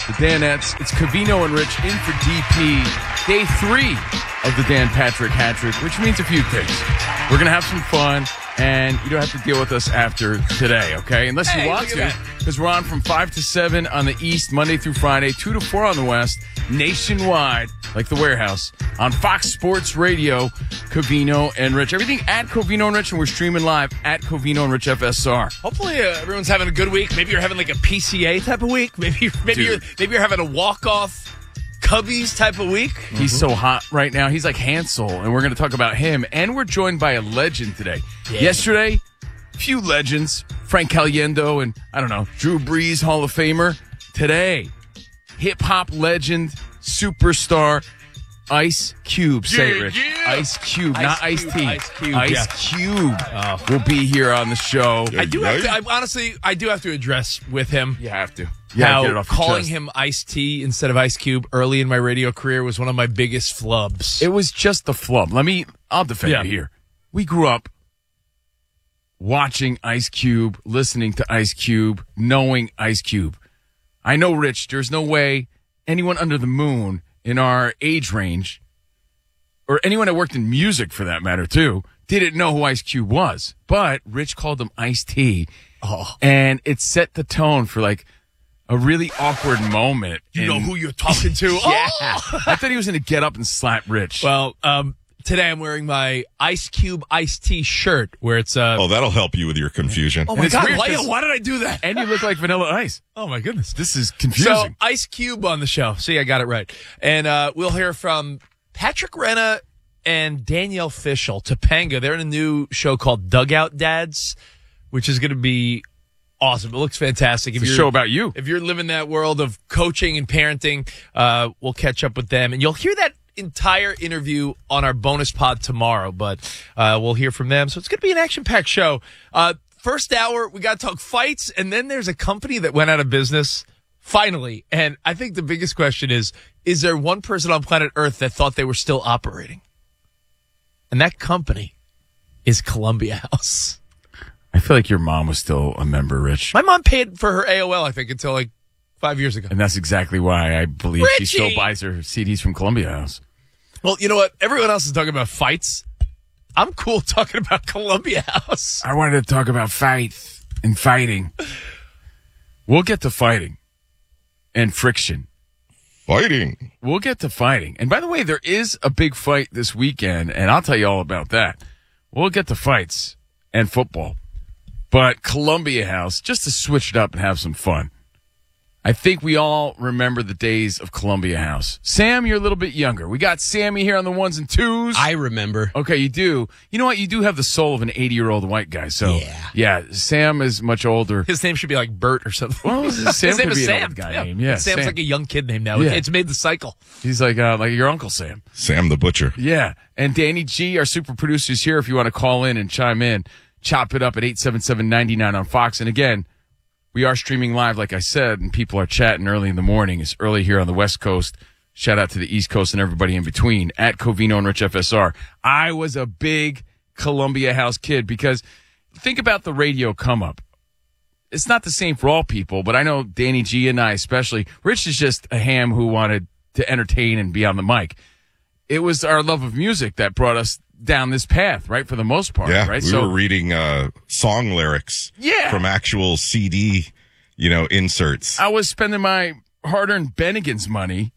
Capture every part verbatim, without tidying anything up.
the Danettes. It's Covino and Rich in for D P. Day three of the Dan Patrick Hat Trick, which means a few things. We're going to have some fun, and you don't have to deal with us after today, okay? Unless you Hey, want look at to, because we're on from five to seven on the East, Monday through Friday, two to four on the West, nationwide, like the warehouse, on Fox Sports Radio, Covino and Rich. Everything at Covino and Rich, and we're streaming live at Covino and Rich F S R. Hopefully, uh, everyone's having a good week. Maybe you're having like a P C A type of week. Maybe maybe Dude. you're maybe you're having a walk-off Cubbies type of week. He's so hot right now. He's like Hansel, and we're going to talk about him. And we're joined by a legend today. Yeah. Yesterday, few legends, Frank Caliendo and, I don't know, Drew Brees, Hall of Famer. Today, hip-hop legend, superstar, Ice Cube. Say it, Yeah, Rich. yeah. Ice Cube, Ice not Cube, Ice T. Ice Cube, Ice yeah. Cube Oh. will be here on the show. I do have to. I, honestly, I do have to address with him. You have to. How get it off your calling chest. him Ice T instead of Ice Cube early in my radio career was one of my biggest flubs. It was just the flub. Let me, I'll defend Yeah. you here. We grew up watching Ice Cube, listening to Ice Cube, knowing Ice Cube. I know, Rich, there's no way anyone under the moon in our age range, or anyone that worked in music for that matter too, didn't know who Ice Cube was. But Rich called him Ice T. Oh. And it set the tone for like a really awkward moment. You in- know who you're talking to? Yeah. Oh! I thought he was going to get up and slap Rich. Well, um, today I'm wearing my Ice Cube Ice T shirt, where it's uh. Oh, that'll help you with your confusion. Oh And my it's God! weird Why, 'cause- why did I do that? and you look like Vanilla Ice. Oh my goodness! This is confusing. So Ice Cube on the show. See, I got it right. And uh, we'll hear from Patrick Renna and Danielle Fishel, Topanga. They're in a new show called Dugout Dads, which is going to be awesome. It looks fantastic. If it's a you're show about you. if you're living that world of coaching and parenting, uh, we'll catch up with them, and you'll hear that entire interview on our bonus pod tomorrow. But uh, we'll hear from them. So it's going to be an action-packed show. Uh, first hour, we got to talk fights, and then there's a company that went out of business. Finally, and I think the biggest question is, is there one person on planet Earth that thought they were still operating? And that company is Columbia House. I feel like your mom was still a member, Rich. My mom paid for her A O L, I think, until like five years ago. And that's exactly why I believe she still Richie! buys her C Ds from Columbia House. Well, you know what? Everyone else is talking about fights. I'm cool talking about Columbia House. I wanted to talk about fights and fighting. We'll get to fighting and friction. Fighting. We'll get to fighting. And by the way, there is a big fight this weekend, and I'll tell you all about that. We'll get to fights and football. But Columbia House, just to switch it up and have some fun. I think we all remember the days of Columbia House. Sam, you're a little bit younger. We got Sammy here on the ones and twos. I remember. Okay, you do. You know what? You do have the soul of an eighty-year-old white guy. So, Yeah. yeah, Sam is much older. His name should be like Bert or something. Well, Sam His name could is be an Sam. old guy yeah. name. Yeah, Sam's Sam. like a young kid name now. Yeah. It's made the cycle. He's like uh, like your Uncle Sam. Sam the Butcher. Yeah. And Danny G, our super producer, is here if you want to call in and chime in. Chop it up at eight seven seven, nine nine on Fox. And again, we are streaming live, like I said, and people are chatting early in the morning. It's early here on the West Coast. Shout out to the East Coast and everybody in between at Covino and Rich F S R. I was a big Columbia House kid because think about the radio come up. It's not the same for all people, but I know Danny G and I especially. Rich is just a ham who wanted to entertain and be on the mic. It was our love of music that brought us down this path, right? For the most part, Yeah, right? we were reading uh, song lyrics Yeah. from actual C D, you know, inserts. I was spending my hard-earned Bennigan's money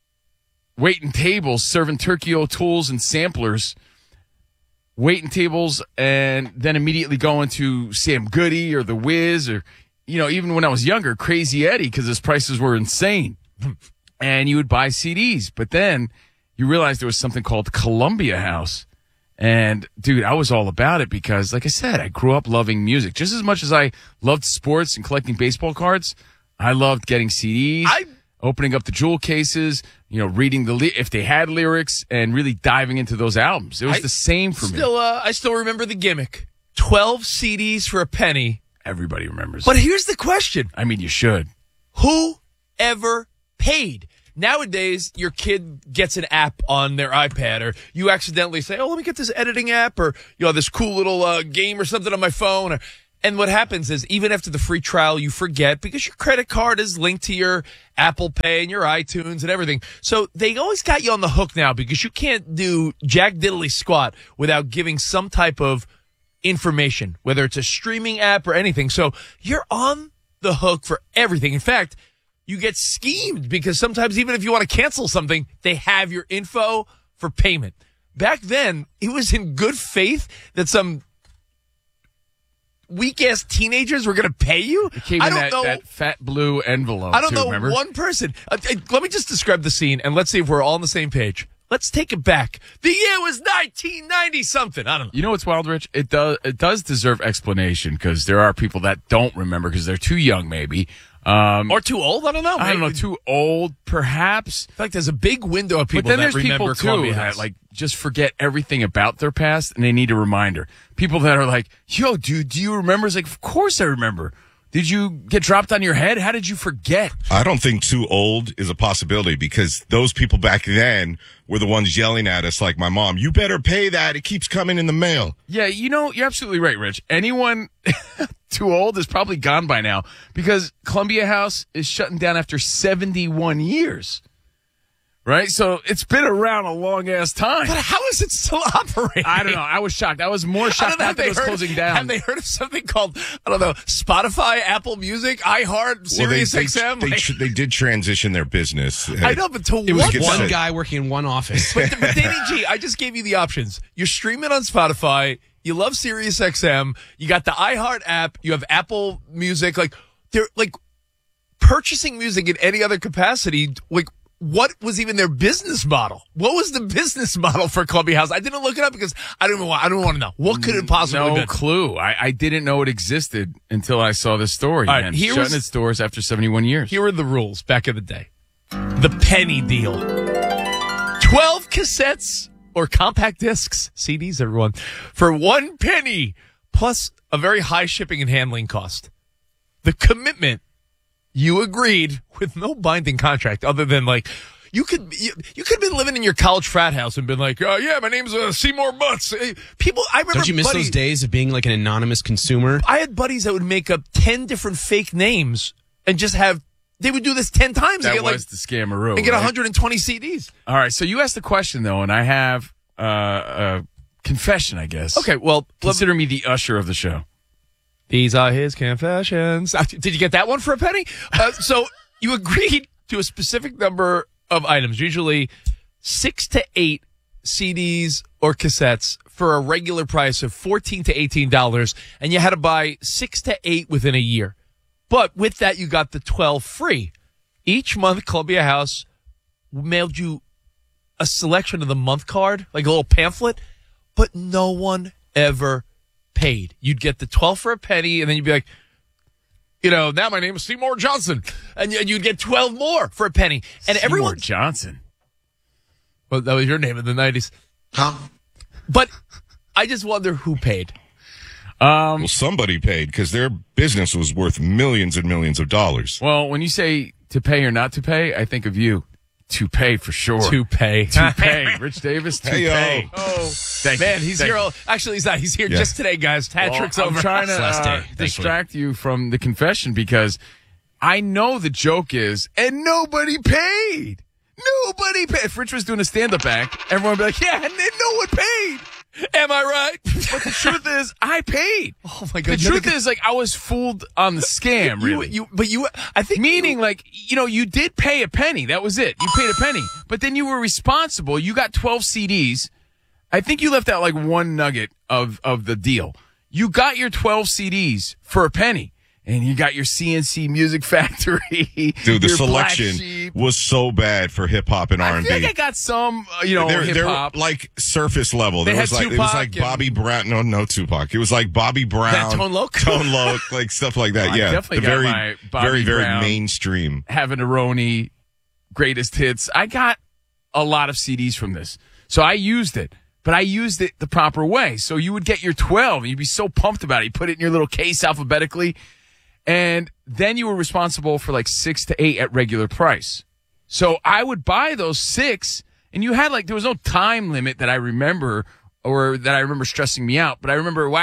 waiting tables, serving Turkey O'Toole's and samplers, waiting tables, and then immediately going to Sam Goody or The Wiz or, you know, even when I was younger, Crazy Eddie because his prices were insane. And you would buy C Ds. But then you realized there was something called Columbia House. And, dude, I was all about it because, like I said, I grew up loving music. Just as much as I loved sports and collecting baseball cards, I loved getting C Ds, I- opening up the jewel cases, you know, reading the li- if they had lyrics, and really diving into those albums. It was I the same for me. Still, uh, I still remember the gimmick. twelve C Ds for a penny. Everybody remembers. But here's the question. I mean, you should. Who ever paid? Nowadays, your kid gets an app on their iPad, or you accidentally say, oh, let me get this editing app, or, you know, this cool little uh, game or something on my phone. Or, And what happens is even after the free trial, you forget because your credit card is linked to your Apple Pay and your iTunes and everything. So they always got you on the hook now because you can't do jack diddly squat without giving some type of information, whether it's a streaming app or anything. So you're on the hook for everything. In fact, you get schemed because sometimes even if you want to cancel something, they have your info for payment. Back then, it was in good faith that some weak-ass teenagers were going to pay you? It came I in don't that, know. that fat blue envelope, I don't too, know remember? one person. Uh, uh, let me just describe the scene, and let's see if we're all on the same page. Let's take it back. The year was nineteen ninety something. I don't know. You know what's wild, Rich? It does it does deserve explanation because there are people that don't remember because they're too young, maybe. Um, Or too old? I don't know. I don't know, Maybe- too old, perhaps. In fact, there's a big window of people But then that there's remember people, too, Columbia that, House. like, just forget everything about their past and they need a reminder. People that are like, yo, dude, do you remember? It's like, of course I remember. Did you get dropped on your head? How did you forget? I don't think too old is a possibility because those people back then were the ones yelling at us like my mom, you better pay that. It keeps coming in the mail. Yeah, you know, you're absolutely right, Rich. Anyone too old is probably gone by now because Columbia House is shutting down after seventy-one years. Right? So it's been around a long ass time. But how is it still operating? I don't know. I was shocked. I was more I shocked don't know not if that they it was heard- closing down. Have they heard of something called, I don't know, Spotify, Apple Music, iHeart, Sirius they, X M? They, Like- they, they did transition their business. I know, but to It was what? good One stuff. guy working in one office. But, but Danny G, I just gave you the options. You're streaming on Spotify. You love Sirius X M. You got the iHeart app. You have Apple Music. Like, they're like purchasing music in any other capacity. Like, what was even their business model? What was the business model for Columbia House? I didn't look it up because I don't even want, I don't want to know. What could it possibly No be? clue. I, I didn't know it existed until I saw this story. All right, man. here Shutting was- its doors after seventy-one years. Here were the rules back in the day. The penny deal. twelve cassettes or compact discs, C Ds, everyone, for one penny, plus a very high shipping and handling cost. The commitment, you agreed with no binding contract other than like, you could you, you could have been living in your college frat house and been like, oh, yeah, my name's uh, Seymour Butts. Uh, People, I remember Don't you miss buddies- those days of being like an anonymous consumer? I had buddies that would make up ten different fake names and just have, they would do this ten times That and was get like, the scammeroo. and get right? one hundred twenty C Ds. All right, so you asked the question, though, and I have uh, a confession, I guess. Okay, well, Consider me the usher of the show. these are his confessions. Uh, Did you get that one for a penny? Uh, so you agreed to a specific number of items, usually six to eight C Ds or cassettes for a regular price of fourteen to eighteen dollars, and you had to buy six to eight within a year. But with that, you got the twelve free. Each month, Columbia House mailed you a selection of the month card, like a little pamphlet, but no one ever paid. You'd get the twelve for a penny, and then you'd be like, you know, now my name is Seymour Johnson, and y- you'd get twelve more for a penny. And Seymour everyone, Johnson. well, that was your name in the nineties. Huh? But I just wonder who paid. Um, Well, somebody paid because their business was worth millions and millions of dollars. well, when you say to pay or not to pay, I think of you. To pay for sure. To pay. To pay. Rich Davis, to Hey-o. pay. Oh, Thank man, you. he's Thank here. you. All, actually, he's not. He's here Yeah. just today, guys. Hat Well, trick's I'm over. trying to Last uh, day, thankfully. distract you from the confession because I know the joke is, and nobody paid. Nobody paid. If Rich was doing a stand-up act, everyone would be like, yeah, and then no one paid. Am I right? But the truth is, I paid. Oh my The God! truth is, like, I was fooled on the scam, you, really. you, but you, I think, Meaning, like, you know, you did pay a penny. That was it. You paid a penny. But then you were responsible. You got twelve C Ds. I think you left out, like, one nugget of, of the deal. You got your twelve C Ds for a penny. And you got your C N C Music Factory. Dude, the your Black selection Sheep. was so bad for hip hop and R I and feel like I B. got some, uh, you know, They're, hip they're hop. like surface level. They There had was like it was Tupac like and- Bobby Brown. No, no Tupac. It was like Bobby Brown, Tone Loc? Tone Loc, like stuff like that. I yeah, definitely the got very, my Bobby very, very Brown. mainstream. Having a Roni, greatest hits. I got a lot of C Ds from this. So I used it, but I used it the proper way. So you would get your twelve and you'd be so pumped about it. You put it in your little case alphabetically, and then you were responsible for like six to eight at regular price. So I would buy those six, and you had like, there was no time limit that I remember or that I remember stressing me out, but I remember, wow,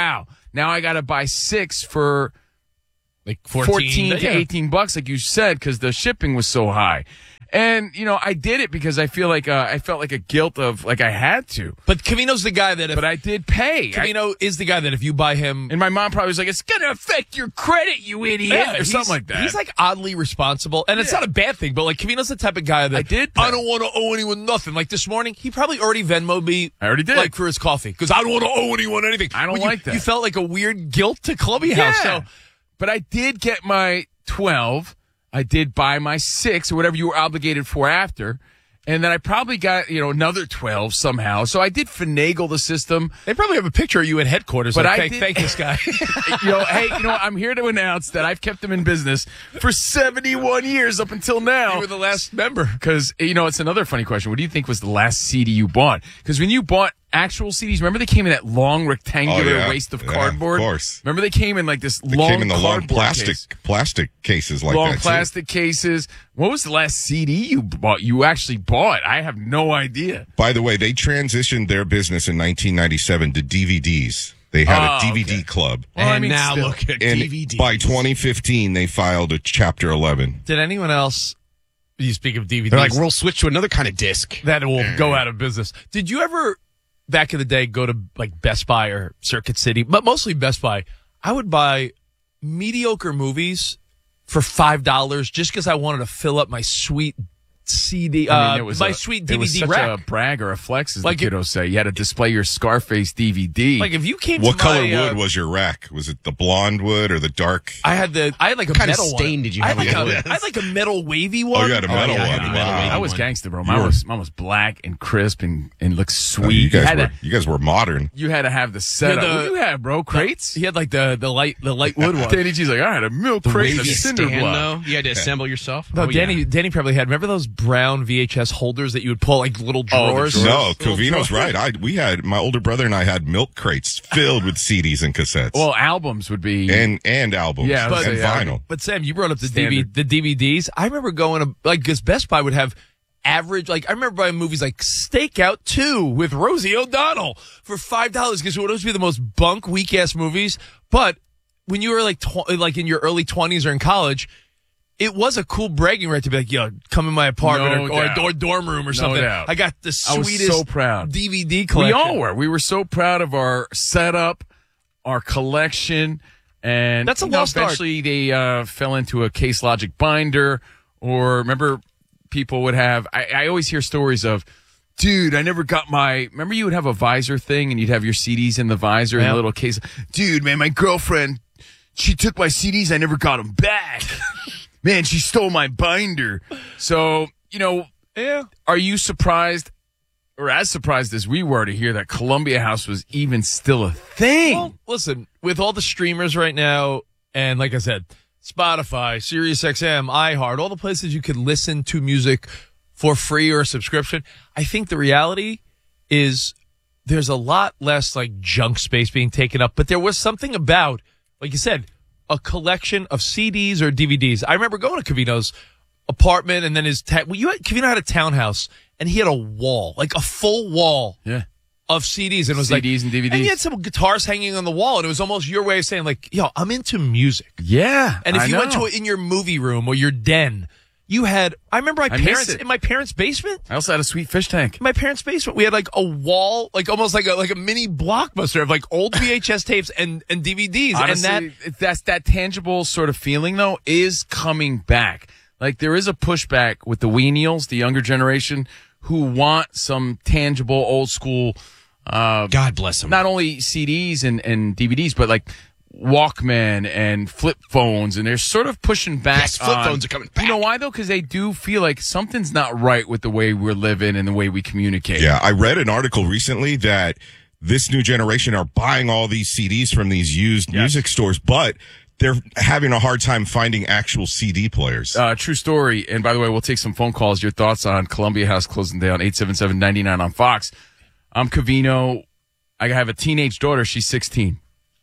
Now I got to buy six for Like fourteen, fourteen, to yeah. eighteen bucks, like you said, because the shipping was so high. And, you know, I did it because I feel like uh, I felt like a guilt of like I had to. But Cavino's the guy that if But I did pay. I- Cavino is the guy that if you buy him and my mom probably was like, it's going to affect your credit, you idiot, Yeah, or he's- something like that. He's like oddly responsible, and it's Yeah. not a bad thing. But like Cavino's the type of guy that I did pay. I don't want to owe anyone nothing. Like this morning, he probably already Venmo'd me. I already did. like for his coffee because I don't want to owe anyone anything. I don't But you- like that. You felt like a weird guilt to Columbia Yeah. House. So But I did get my twelve. I did buy my six or whatever you were obligated for after. And then I probably got, you know, another twelve somehow. So I did finagle the system. they probably have a picture of you at headquarters. But like, I thank, did- thank this guy. you know, hey, you know, I'm here to announce that I've kept them in business for seventy-one years up until now. You were the last member. Because, you know, it's another funny question. What do you think was the last C D you bought? Because when you bought actual C Ds, remember they came in that long rectangular Oh, yeah. waste of Yeah, cardboard? of course. Remember they came in like this They long came in the long cardboard plastic case. plastic cases like long that. too. plastic cases. What was the last C D you bought? You actually bought? I have no idea. By the way, they transitioned their business in nineteen ninety-seven to D V Ds. They had Oh, a D V D okay. club. Well, I and mean, now still. look at And D V Ds. by twenty fifteen, they filed a Chapter eleven. Did anyone else? You speak of D V Ds. They're like, we'll switch to another kind of disc. that will go out of business. Did you ever, back in the day, go to like Best Buy or Circuit City, but mostly Best Buy? I would buy mediocre movies for five dollars just because I wanted to fill up my sweet C D, I mean, uh, it was my a- sweet it D V D was such rack. a brag or a flex, as Like the it- kiddos say. You had to display your Scarface D V D. Like if you came What to color my, uh, wood was your rack? Was it the blonde wood or the dark? I had the I had like a kind of metal stain one. did you I have had, like on a, yours? I had like a metal wavy one. Oh, you had a metal yeah, I one. had a metal Wow. wavy I was one. gangster, bro. Mine was, mine was black and crisp and, and looked Oh, sweet. you, guys had were, to, you guys were modern. you had to have the setup. the- what do you have, bro? Crates? He had like the the light the light wood one. Danny G's like, I had a milk crate and a Wavy cinder stand, block. though. You had to assemble yourself. No, Oh, yeah. Danny Danny probably had. Remember those brown V H S holders that you would pull like little Oh, the drawers? drawers. No, Little Covino's drawers. right. I we had my older brother and I had milk crates filled with C Ds and cassettes Well, albums would be. and and albums Yeah, I was and gonna say, vinyl. But Sam, you brought up the D V D, Standard. the D V Ds. I remember going to like because Best Buy would have average like I remember buying movies like Stakeout two with Rosie O'Donnell for five dollars because it would always be the most bunk weak ass movies. But when you were like tw- like in your early twenties or in college, it was a cool bragging right to be like, yo, come in my apartment No or, or, doubt. or dorm room or something. doubt. I got the I was sweetest so proud. D V D We collection. all were. We were so proud of our setup, our collection, and That's a you know, lost art. eventually they uh, fell into a Case Logic binder. Or remember, people would have. I, I always hear stories of, dude, I never got my. Remember, you would have a visor thing, and you'd have your C Ds in the visor in Yeah. a little case. Dude, man, my girlfriend, she took my C Ds. I never got them back. Man, she stole my binder. So you know, Yeah. are you surprised? Or as surprised as we were to hear that Columbia House was even still a thing. Well, listen, with all the streamers right now, and like I said, Spotify, SiriusXM, iHeart, all the places you could listen to music for free or a subscription, I think the reality is there's a lot less like junk space being taken up, but there was something about, like you said, a collection of C Ds or D V Ds. I remember going to Cavino's apartment and then his, ta- well, you had, Cavino had a townhouse and he had a wall, like a full wall yeah. of C Ds, and it was C Ds like and D V Ds. and you had some guitars hanging on the wall, and it was almost your way of saying, like, "Yo, I'm into music." Yeah. And if I you went to know. it in your movie room or your den, you had. I remember my I miss parents it. in my parents' basement. I also had a sweet fish tank. In my parents' basement, we had like a wall, like almost like a like a mini blockbuster of like old V H S tapes and and D V Ds, Honestly, and that. it- that's that tangible sort of feeling though is coming back. Like there is a pushback with the weenials, the younger generation, who want some tangible old school. Uh, God bless him. not only C Ds and, and D V Ds, but like Walkman and flip phones, and they're sort of pushing back. Yes, flip on- phones are coming back. You know why though? Because they do feel like something's not right with the way we're living and the way we communicate. Yeah, I read an article recently that this new generation are buying all these C Ds from these used music stores, but they're having a hard time finding actual C D players. Uh, true story. And by the way, we'll take some phone calls. Your thoughts on Columbia House closing down, eight seven seven, nine nine on Fox. I'm Cavino. I have a teenage daughter. She's sixteen.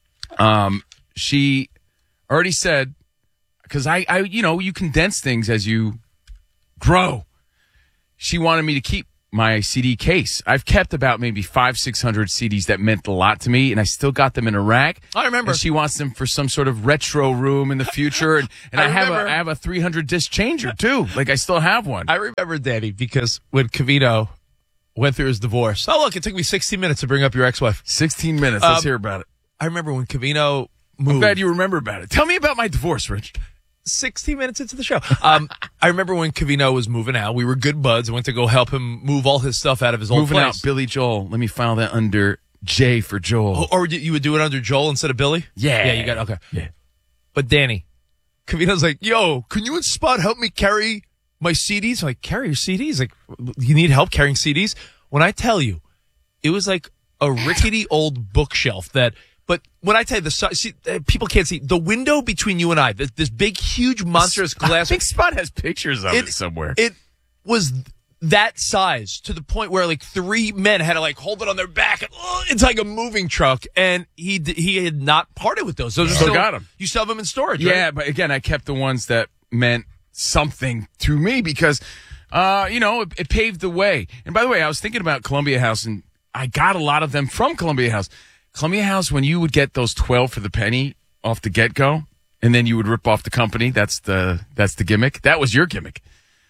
Um, she already said, because I, I, you know, you condense things as you grow. She wanted me to keep my C D case. I've kept about maybe five, six hundred C Ds that meant a lot to me, and I still got them in a rack. I remember. And she wants them for some sort of retro room in the future, and, and I, I have a remember. I have a three hundred disc changer too. Like I still have one. I remember, Danny, because when Covino went through his divorce. Oh, look, it took me sixteen minutes to bring up your ex-wife. Sixteen minutes. Let's Um, hear about it. I remember when Covino moved. I'm glad you remember about it. Tell me about my divorce, Rich. sixteen minutes into the show. Um, I remember when Covino was moving out. We were good buds. I went to go help him move all his stuff out of his old Moving place. out, Billy Joel. Let me file that under J for Joel. Oh, or you would do it under Joel instead of Billy? Yeah. Yeah, you got okay. Yeah. But Danny, Covino's like, yo, can you and Spot help me carry my C Ds? I'm like, carry your C Ds? Like, you need help carrying C Ds? When I tell you, it was like a rickety old bookshelf that, but when I tell you the size, see, uh, people can't see the window between you and I, this, this big, huge, monstrous glass. I think Spot has pictures of it, It- somewhere. It was that size to the point where like three men had to like hold it on their back. And, oh, it's like a moving truck. And he d- he had not parted with those. Those are Still still, got 'em. You still have them in storage, Yeah, right? but again, I kept the ones that meant something to me because, uh, you know, it, it paved the way. And by the way, I was thinking about Columbia House, and I got a lot of them from Columbia House. Columbia House, when you would get those twelve for the penny off the get-go, and then you would rip off the company, that's the that's the gimmick. That was your gimmick.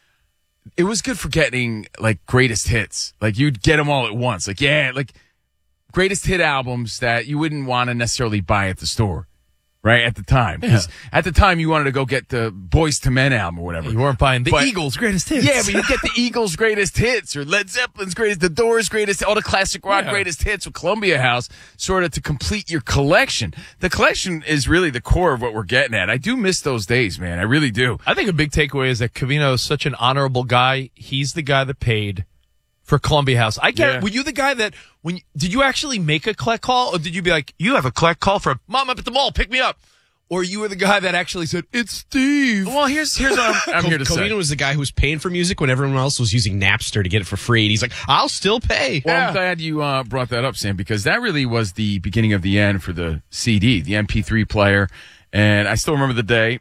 It was good for getting, like, greatest hits. Like, you'd get them all at once. Like, yeah, like, greatest hit albums that you wouldn't want to necessarily buy at the store, right, at the time. Because at the time, you wanted to go get the Boys to Men album or whatever. You weren't buying the But- Eagles' greatest hits. Yeah, but you get the Eagles' greatest hits or Led Zeppelin's greatest, the Doors' greatest, all the classic rock Yeah. greatest hits with Columbia House, sort of to complete your collection. The collection is really the core of what we're getting at. I do miss those days, man. I really do. I think a big takeaway is that Covino is such an honorable guy. He's the guy that paid for Columbia House. I get. Yeah. Were you the guy that when you, did you actually make a collect call, or did you be like, you have a collect call from Mom up at the mall, pick me up, or you were the guy that actually said it's Steve? Well, here's here's what I'm, I'm here to Covino say. was the guy who was paying for music when everyone else was using Napster to get it for free. And he's like, I'll still pay. Well, Yeah. I'm glad you uh, brought that up, Sam, because that really was the beginning of the end for the C D, the M P three player. And I still remember the day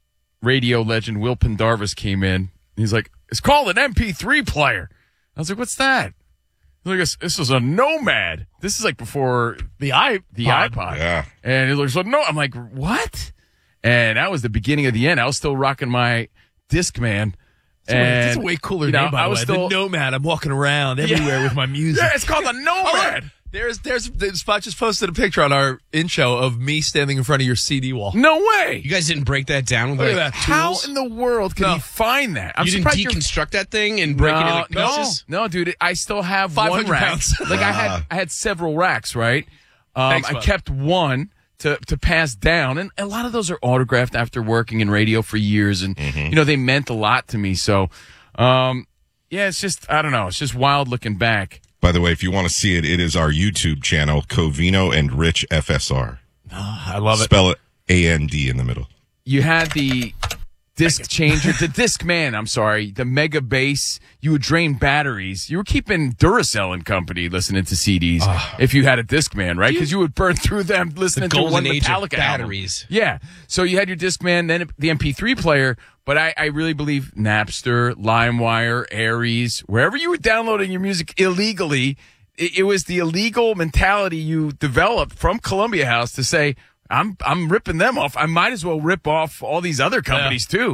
radio legend Will Pendarvis came in. He's like, it's called an M P three player. I was like, what's that? He's like, this is a Nomad. This is like before The i the iPod. Yeah. And he looks like, no. I'm like, what? And that was the beginning of the end. I was still rocking my Discman. That's a way- that's a And, way cooler you know, name, by I the was way. still- The Nomad. I'm walking around everywhere with my music. Yeah, it's called a Oh, Nomad. look, there's, there's, there's, Spot just posted a picture on our in-show of me standing in front of your C D wall. No way. You guys didn't break that down with Look at like that. How tools? in the world can No. he find that? I'm you didn't surprised you're- deconstruct that thing and break it no, into no, pieces? no, dude. it- I still have five one hundred rack. pounds. Like I had, I had several racks, right? Um, Thanks, I bud. kept one to to pass down, and a lot of those are autographed after working in radio for years, and you know they meant a lot to me. So, um, yeah, it's just I don't know. It's just wild looking back. By the way, if you want to see it, it is our YouTube channel, Covino and Rich F S R. I love it. Spell it A N D in the middle. You had the disc changer, the disc man, I'm sorry, the mega bass. You would drain batteries. You were keeping Duracell and company listening to C Ds if you had a disc man, right? Because you would burn through them listening to golden one age of Metallica album. batteries. Yeah. So you had your disc man, then the M P three player. But I, I really believe Napster, LimeWire, Aries, wherever you were downloading your music illegally, it, it was the illegal mentality you developed from Columbia House to say, I'm I'm ripping them off. I might as well rip off all these other companies too.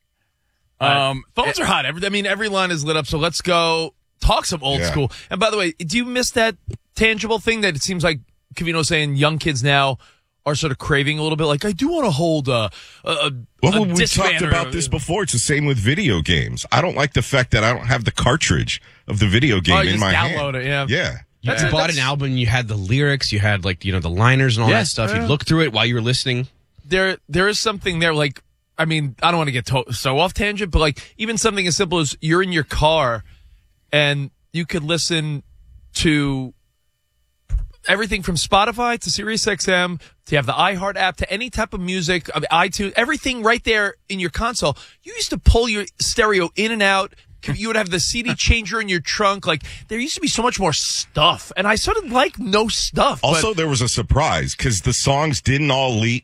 Um, Phones are hot. Every, I mean, every line is lit up. So let's go talk some old Yeah. school. And by the way, do you miss that tangible thing that it seems like Covino's saying young kids now are sort of craving a little bit? Like, I do want to hold a, a, a Well, a we Discman talked or- about this before. It's the same with video games. I don't like the fact that I don't have the cartridge of the video game Oh, you in just my download hand. it, yeah. Yeah. You That's- bought that's- an album, you had the lyrics, you had like, you know, the liners and all Yeah. that stuff. Yeah. You'd look through it while you were listening. There, there is something there. Like, I mean, I don't want to get to- so off tangent, but like even something as simple as you're in your car and you could listen to everything from Spotify to SiriusXM to have the iHeart app to any type of music, of iTunes, everything right there in your console. You used to pull your stereo in and out. You would have the C D changer in your trunk. Like, there used to be so much more stuff. And I sort of like no stuff. but- Also, there was a surprise because the songs didn't all leak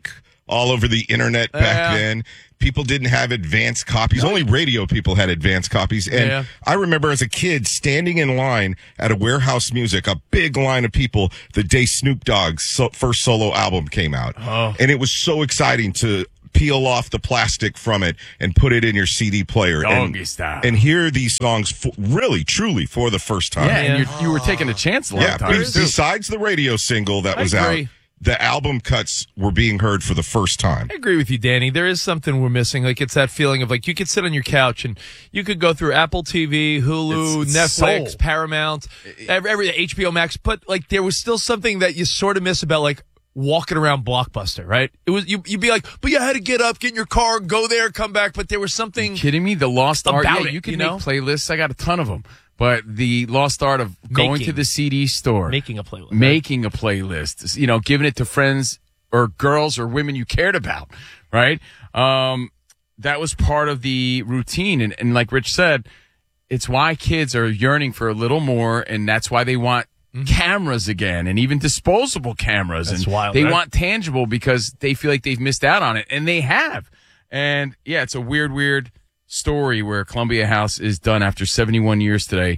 all over the internet back Yeah. then. People didn't have advanced copies. Only radio people had advanced copies. And Yeah. I remember as a kid standing in line at a Warehouse Music, a big line of people the day Snoop Dogg's so- first solo album came out. Oh. And it was so exciting to peel off the plastic from it and put it in your C D player. Doggy and, style. and hear these songs for, really, truly for the first time. Yeah, and you're, you were taking a chance a lot Yeah, of times, be- too. besides the radio single that I was out, agree. the album cuts were being heard for the first time. I agree with you, Danny. There is something we're missing. Like, it's that feeling of like you could sit on your couch and you could go through Apple T V, Hulu, It's- it's Netflix, soul. Paramount, every, every H B O Max. But like, there was still something that you sort of miss about like walking around Blockbuster, right? It was you. You'd be like, but you had to get up, get in your car, go there, come back. But there was something. Kidding me? The lost art. About Yeah, it, you can you make know? playlists. I got a ton of them. But the lost art of going Making. to the C D store, Making a playlist. making a playlist, you know, giving it to friends or girls or women you cared about, right? Um, that was part of the routine. And, and like Rich said, it's why kids are yearning for a little more, and that's why they want cameras again, and even disposable cameras. That's and wild, they right? want tangible because they feel like they've missed out on it, and they have. And yeah, it's a weird, weird story where Columbia House is done after seventy-one years today.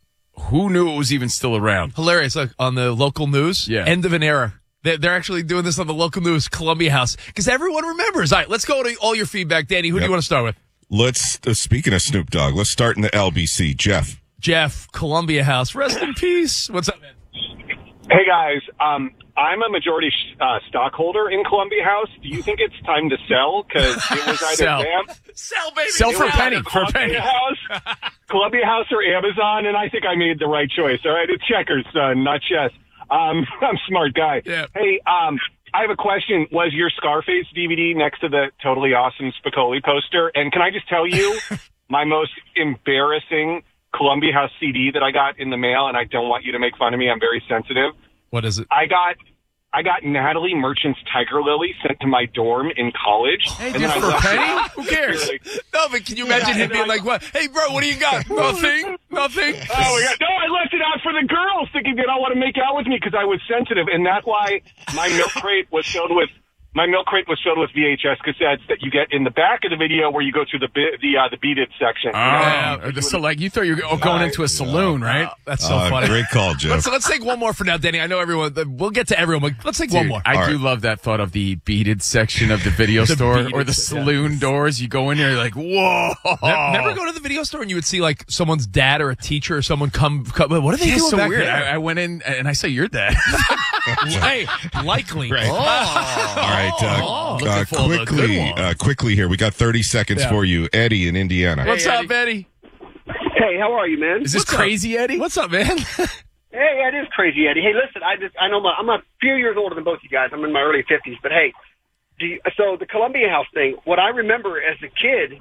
Who knew it was even still around? Hilarious. Like on the local news, Yeah. end of an era. They're, they're actually doing this on the local news, Columbia House, because everyone remembers. All right, let's go to all your feedback. Danny, who do Yep. you want to start with? Let's, uh, speaking of Snoop Dogg, let's start in the L B C. Jeff. Jeff, Columbia House. Rest in peace. What's up, man? Hey guys, um, I'm a majority uh, stockholder in Columbia House. Do you think it's time to sell? Because it was either Sell. them, Sell, baby. Sell it for a was penny, either for a penny. Columbia House, Columbia House or Amazon, and I think I made the right choice. All right, it's checkers, son, not chess. Um, I'm a smart guy. Yeah. Hey, um, I have a question. Was your Scarface D V D next to the totally awesome Spicoli poster? And can I just tell you, my most embarrassing Columbia House C D that I got in the mail, and I don't want you to make fun of me. I'm very sensitive. What is it? I got I got Natalie Merchant's Tiger Lily sent to my dorm in college. Hey, and dude, then I for a left it penny? out. Who cares? No, but can you imagine him being like, what? Hey, bro, what do you got? Nothing? Nothing? Oh, my God. No, I left it out for the girls thinking they don't want to make out with me because I was sensitive. And that's why my milk crate was filled with my milk crate was filled with V H S cassettes that you get in the back of the video where you go through the bi- the uh, the beaded section. Oh, Yeah. the- so like you thought you were going into a saloon, right? Oh, that's so Uh, funny. great call, Jeff. Let's, let's take one more for now, Danny. I know everyone, we'll get to everyone, but let's take one Dude, more. I All do right. love that thought of the beaded section of the video The store beaded or the section. saloon doors. You go in there, you're like, whoa. Never go to the video store and you would see like someone's dad or a teacher or someone come, come what are they Yeah, doing so back weird. there? I, I went in and I saw your dad. hey, likely. Right. Oh. All right, uh, looking uh, for the good quickly, one. uh, quickly here. We got thirty seconds Yeah. for you, Eddie in Indiana. What's Hey, up, Eddie? Hey, how are you, man? Is this What's up? crazy, Eddie? What's up, man? Hey, it is crazy, Eddie. Hey, listen, I just I know my, I'm a few years older than both you guys. I'm in my early fifties, but hey, do you, so the Columbia House thing. What I remember as a kid,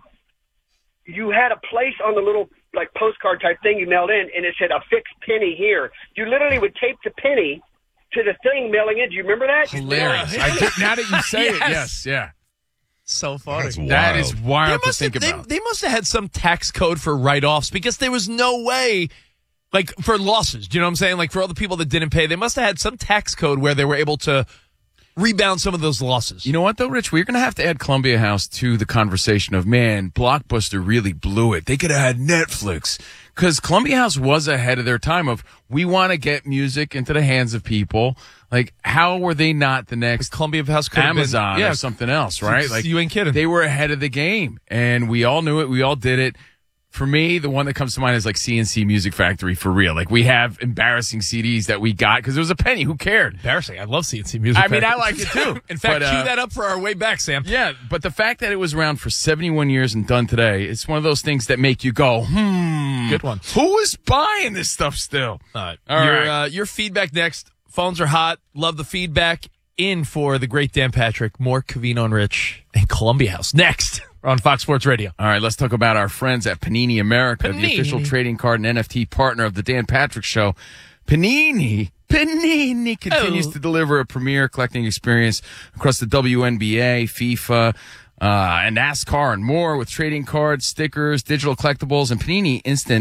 you had a place on the little like postcard type thing you mailed in, and it said a fixed penny here. You literally would tape the penny to the thing mailing in. Do you remember that? Hilarious. I do, now that you say it, Yes. yes, yeah. So funny. That's That wild. is wild to must think have, they, about. they must have had some tax code for write-offs because there was no way, like, for losses. Do you know what I'm saying? Like, for all the people that didn't pay, they must have had some tax code where they were able to rebound some of those losses. You know what, though, Rich? We're going to have to add Columbia House to the conversation of, man, Blockbuster really blew it. They could have had Netflix. Because Columbia House was ahead of their time of, we want to get music into the hands of people. Like, how were they not the next Columbia House could have been- Amazon yeah, or something else, right? Like, you ain't kidding. They were ahead of the game. And we all knew it. We all did it. For me, the one that comes to mind is like C N C Music Factory for real. Like, we have embarrassing C Ds that we got because it was a penny. Who cared? Embarrassing. I love C N C music. I mean, I Factory. like it too. In fact, But, uh, cue that up for our way back, Sam. Yeah, but the fact that it was around for seventy-one years and done today, it's one of those things that make you go, hmm. Good one. Who is buying this stuff still? All right. All your, right. Uh, your feedback next. Phones are hot. Love the feedback. In for the great Dan Patrick, more Covino and Rich, and Columbia House. Next on Fox Sports Radio. All right, let's talk about our friends at Panini America, Panini. the official trading card and N F T partner of the Dan Patrick Show. Panini, Panini continues Oh. to deliver a premier collecting experience across the W N B A, FIFA, uh, and NASCAR and more with trading cards, stickers, digital collectibles, and Panini Instant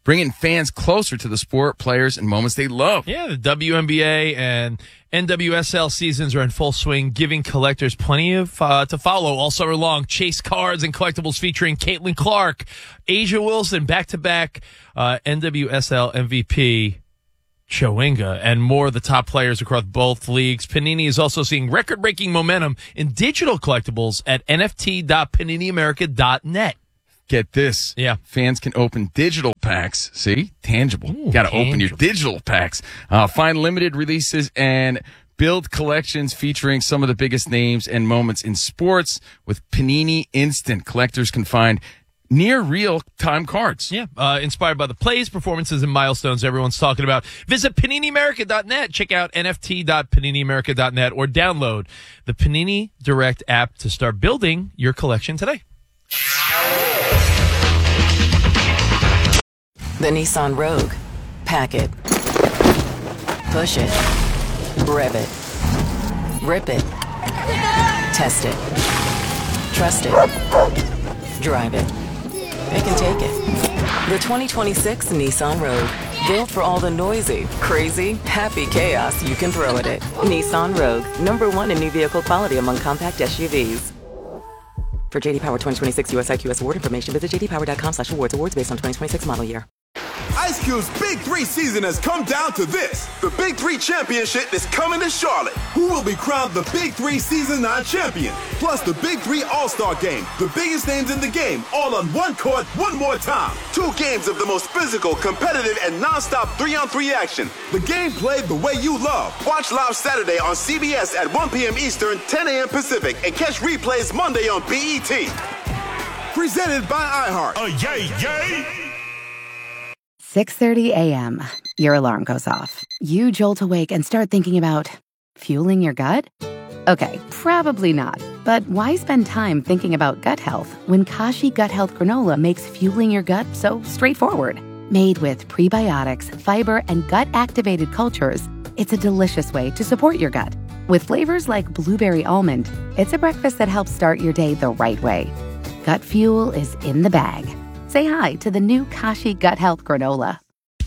bringing fans closer to the sport, players, and moments they love. Yeah, the W N B A and N W S L seasons are in full swing, giving collectors plenty of uh, to follow all summer long. Chase cards and collectibles featuring Caitlin Clark, Asia Wilson, back-to-back uh, N W S L M V P Chowinga, and more of the top players across both leagues. Panini is also seeing record-breaking momentum in digital collectibles at N F T dot panini america dot net. Get this. Yeah. Fans can open digital packs. See? Tangible. Got to open your digital packs. Uh, find limited releases and build collections featuring some of the biggest names and moments in sports with Panini Instant. Collectors can find near real-time cards. Yeah, uh, inspired by the plays, performances, and milestones everyone's talking about. Visit panini america dot net, check out N F T dot panini america dot net, or download the Panini Direct app to start building your collection today. The Nissan Rogue. Pack it. Push it. Rev it. Rip it. Test it. Trust it. Drive it. It can take it. The twenty twenty-six Nissan Rogue. Built for all the noisy, crazy, happy chaos you can throw at it. Nissan Rogue. Number one in new vehicle quality among compact S U Vs. For J D Power twenty twenty-six U S I Q S award information, visit j d power dot com slash awards. Awards based on twenty twenty-six model year. Ice Cube's Big Three season has come down to this. The Big Three Championship is coming to Charlotte. Who will be crowned the Big Three Season nine champion? Plus the Big Three All-Star Game. The biggest names in the game, all on one court, one more time. Two games of the most physical, competitive, and non-stop three-on-three action. The game played the way you love. Watch live Saturday on C B S at one p.m. Eastern, ten a.m. Pacific, and catch replays Monday on B E T. Presented by iHeart. Oh, yay, yay! six thirty a.m. Your alarm goes off. You jolt awake and start thinking about fueling your gut? Okay, probably not. But why spend time thinking about gut health when Kashi Gut Health Granola makes fueling your gut so straightforward? Made with prebiotics, fiber, and gut-activated cultures, it's a delicious way to support your gut. With flavors like blueberry almond, it's a breakfast that helps start your day the right way. Gut fuel is in the bag. Say hi to the new Kashi Gut Health Granola.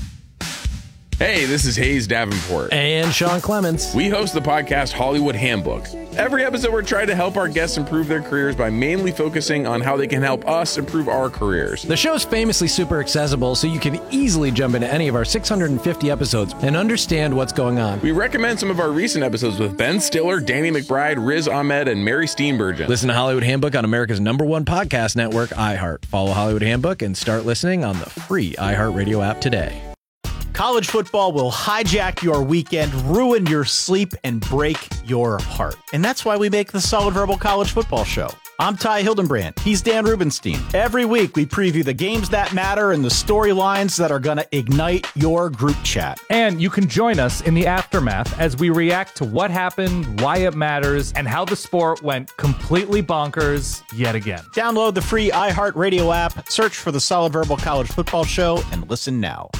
Hey, this is Hayes Davenport. And Sean Clements. We host the podcast Hollywood Handbook. Every episode, we're trying to help our guests improve their careers by mainly focusing on how they can help us improve our careers. The show's famously super accessible, so you can easily jump into any of our six hundred fifty episodes and understand what's going on. We recommend some of our recent episodes with Ben Stiller, Danny McBride, Riz Ahmed, and Mary Steenburgen. Listen to Hollywood Handbook on America's number one podcast network, iHeart. Follow Hollywood Handbook and start listening on the free iHeartRadio app today. College football will hijack your weekend, ruin your sleep, and break your heart. And that's why we make the Solid Verbal College Football Show. I'm Ty Hildenbrand. He's Dan Rubenstein. Every week, we preview the games that matter and the storylines that are going to ignite your group chat. And you can join us in the aftermath as we react to what happened, why it matters, and how the sport went completely bonkers yet again. Download the free iHeartRadio app, search for the Solid Verbal College Football Show, and listen now.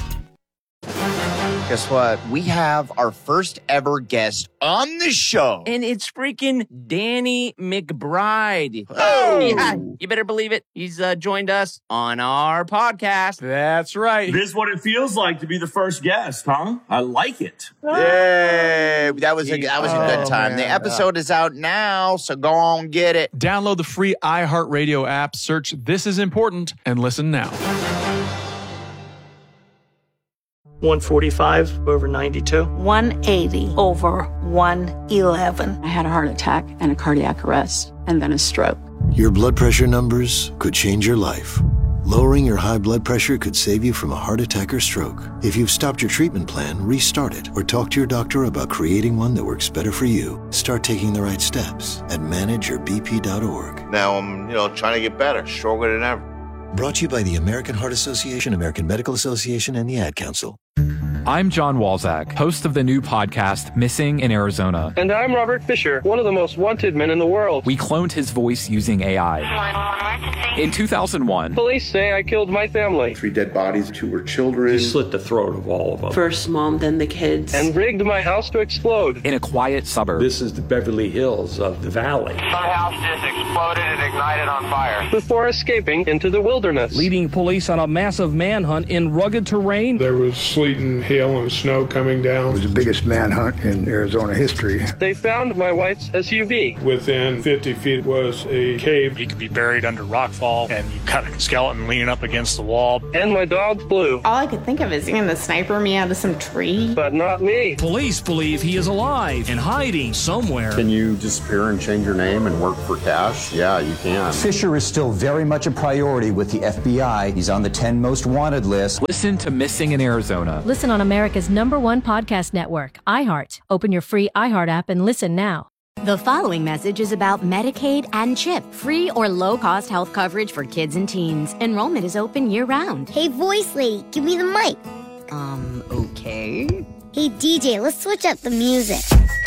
Guess what? We have our first ever guest on the show. And it's freaking Danny McBride. Oh! Yeah, you better believe it. He's uh, joined us on our podcast. That's right. This is what it feels like to be the first guest, huh? I like it. Yay! That was a, that was a good time. Oh, the episode is out now, so go on, get it. Download the free iHeartRadio app, search This Is Important, and listen now. one forty-five over ninety-two. one eighty over one eleven. I had a heart attack and a cardiac arrest and then a stroke. Your blood pressure numbers could change your life. Lowering your high blood pressure could save you from a heart attack or stroke. If you've stopped your treatment plan, restart it or talk to your doctor about creating one that works better for you. Start taking the right steps at manage your b p dot org. Now I'm, you know, trying to get better, stronger than ever. Brought to you by the American Heart Association, American Medical Association, and the Ad Council. I'm John Walzak, host of the new podcast, Missing in Arizona. And I'm Robert Fisher, one of the most wanted men in the world. We cloned his voice using A I. In two thousand one, police say I killed my family. Three dead bodies, two were children. You slit the throat of all of them. First mom, then the kids. And rigged my house to explode. In a quiet suburb. This is the Beverly Hills of the valley. My house just exploded and ignited on fire. Before escaping into the wilderness. Leading police on a massive manhunt in rugged terrain. There was sleet and hail and snow coming down. It was the biggest manhunt in Arizona history. They found my wife's S U V. Within fifty feet was a cave. He could be buried under rockfall, and you cut a skeleton leaning up against the wall. And my dog Blue. All I could think of is going to sniper me out of some tree. But not me. Police believe he is alive and hiding somewhere. Can you disappear and change your name and work for cash? Yeah, you can. Fisher is still very much a priority with the F B I. He's on the ten most wanted list. Listen to Missing in Arizona. Listen on America's number one podcast network, iHeart. Open your free iHeart app and listen now. The following message is about Medicaid and CHIP, free or low-cost health coverage for kids and teens. Enrollment is open year-round. Hey, voice lady, give me the mic. Um, okay. Hey, D J, let's switch up the music.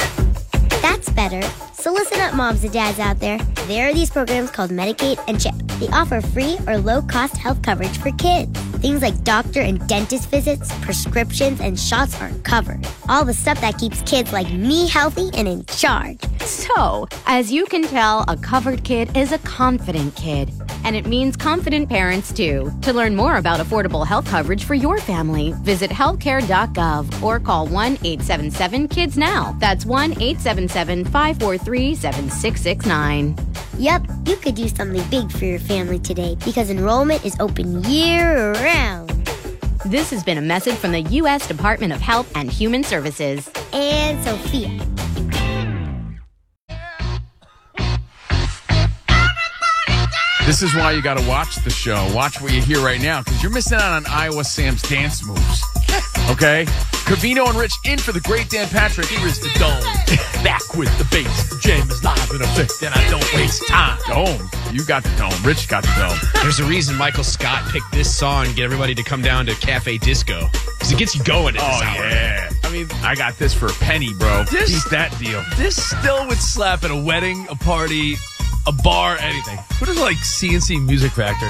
That's better. So listen up, moms and dads out there. There are these programs called Medicaid and CHIP. They offer free or low-cost health coverage for kids. Things like doctor and dentist visits, prescriptions, and shots are covered. All the stuff that keeps kids like me healthy and in charge. So, as you can tell, a covered kid is a confident kid. And it means confident parents, too. To learn more about affordable health coverage for your family, visit healthcare dot gov or call one eight seven seven kids now. That's one eight seven seven, five four three, seven six six nine. Yep, you could do something big for your family today because enrollment is open year-round. This has been a message from the U S Department of Health and Human Services. And Sophia. This is why you got to watch the show. Watch what you hear right now, because you're missing out on Iowa Sam's dance moves. Okay? Covino and Rich in for the great Dan Patrick. Here is the dome. Back with the bass. The jam is live in effect, and I don't waste time. Dome. You got the dome. Rich got the dome. There's a reason Michael Scott picked this song to get everybody to come down to Cafe Disco. Because it gets you going at oh, this hour. Yeah. I mean, I got this for a penny, bro. This, Keep that deal. This still would slap at a wedding, a party, a bar, anything. What is like C N C Music Factor?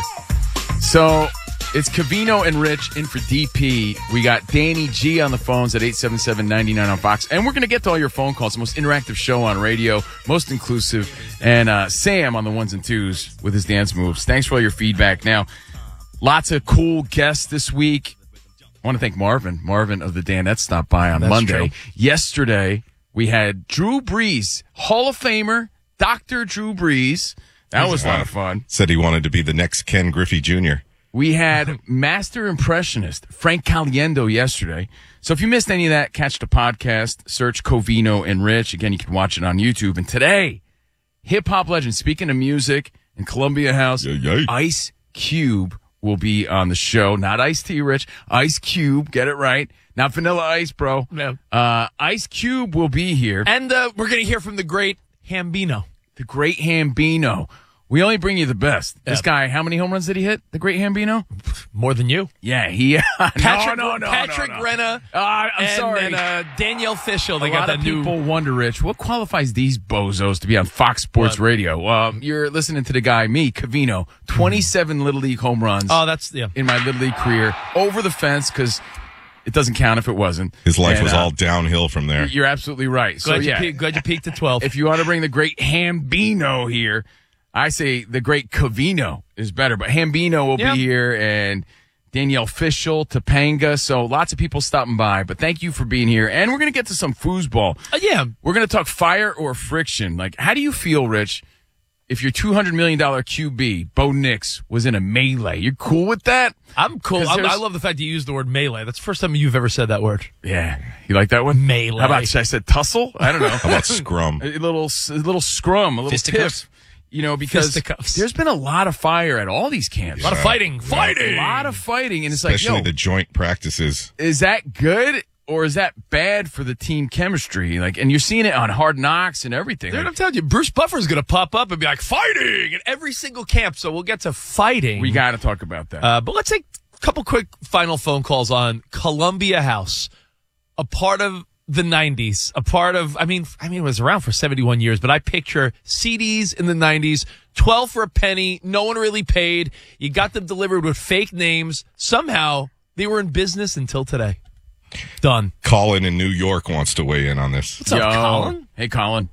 So it's Covino and Rich in for D P. We got Danny G on the phones at eight seven seven, nine nine on Fox. And we're going to get to all your phone calls. The most interactive show on radio, most inclusive. And uh, Sam on the ones and twos with his dance moves. Thanks for all your feedback. Now, lots of cool guests this week. I want to thank Marvin. Marvin of the Danettes stopped by on That's Monday. True. Yesterday, we had Drew Brees, Hall of Famer, Doctor Drew Brees. That was a lot of fun. Said he wanted to be the next Ken Griffey Junior We had master impressionist Frank Caliendo yesterday. So if you missed any of that, catch the podcast, search Covino and Rich. Again, you can watch it on YouTube. And today, hip-hop legend, speaking of music in Columbia House, yeah, yeah. Ice Cube will be on the show. Not Ice-T, Rich. Ice Cube, get it right. Not Vanilla Ice, bro. No. Uh, Ice Cube will be here. And uh, we're going to hear from the great Hambino. The great Hambino. We only bring you the best. Yeah. This guy, how many home runs did he hit? The great Hambino? More than you. Yeah, he. Patrick, no, no, no, Patrick no, no. Renna. Uh, I'm and sorry. And uh, Danielle Fishel. They a got lot that of new. people wonder, Rich, what qualifies these bozos to be on Fox Sports What? Radio? Um, you're listening to the guy, me, Covino, twenty-seven mm-hmm. Little League home runs. Oh, that's yeah. In my Little League career, over the fence because. It doesn't count if it wasn't. His life and, was uh, all downhill from there. You're absolutely right. Glad, so, you yeah, peaked, glad you peaked at twelve. If you want to bring the great Hambino here, I say the great Covino is better. But Hambino will yep. be here, and Danielle Fishel, Topanga. So lots of people stopping by. But thank you for being here. And we're going to get to some foosball. Uh, yeah. We're going to talk fire or friction. Like, how do you feel, Rich, if your two hundred million dollars Q B, Bo Nix, was in a melee? You're cool with that? I'm cool. I'm, I love the fact you used the word melee. That's the first time you've ever said that word. Yeah. You like that one? Melee. How about, I said tussle? I don't know. How about scrum? A little, a little scrum, a little Fisticuffs. tiff. You know, because Fisticuffs. there's been a lot of fire at all these camps. A lot of fighting. Fighting! A lot of fighting. And it's Especially like, yo, the joint practices. Is that good? Or is that bad for the team chemistry? Like, and you're seeing it on Hard Knocks and everything. Dude, like, I'm telling you, Bruce Buffer's going to pop up and be like, fighting at every single camp. So we'll get to fighting. We got to talk about that. Uh, but let's take couple quick final phone calls on Columbia House, a part of the nineties, a part of, I mean, I mean, it was around for seventy-one years, but I picture C Ds in the nineties, twelve for a penny, no one really paid. You got them delivered with fake names. Somehow, they were in business until today. Done. Colin in New York wants to weigh in on this. What's up, Yo. Colin? Hey, Colin.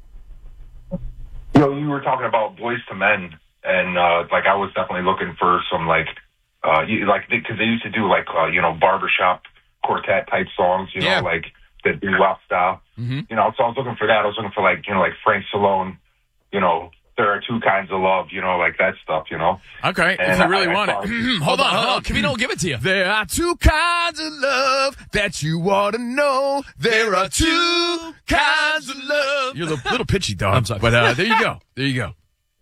You know, you were talking about Boys to Men, and, uh, like, I was definitely looking for some, like, uh, you, like, because they used to do, like, uh, you know, barbershop quartet-type songs, you know, Yeah. like, that do rap style. Mm-hmm. You know, so I was looking for that. I was looking for, like, you know, like Frank Stallone, you know, There Are Two Kinds of Love, you know, like that stuff, you know. Okay, And if you really I- I want thought- it. hold on, hold on. Can we don't give it to you? There are two kinds of love that you ought to know. There are two kinds of love. You're a little, little pitchy, dog. I'm sorry. But uh, there you go. There you go.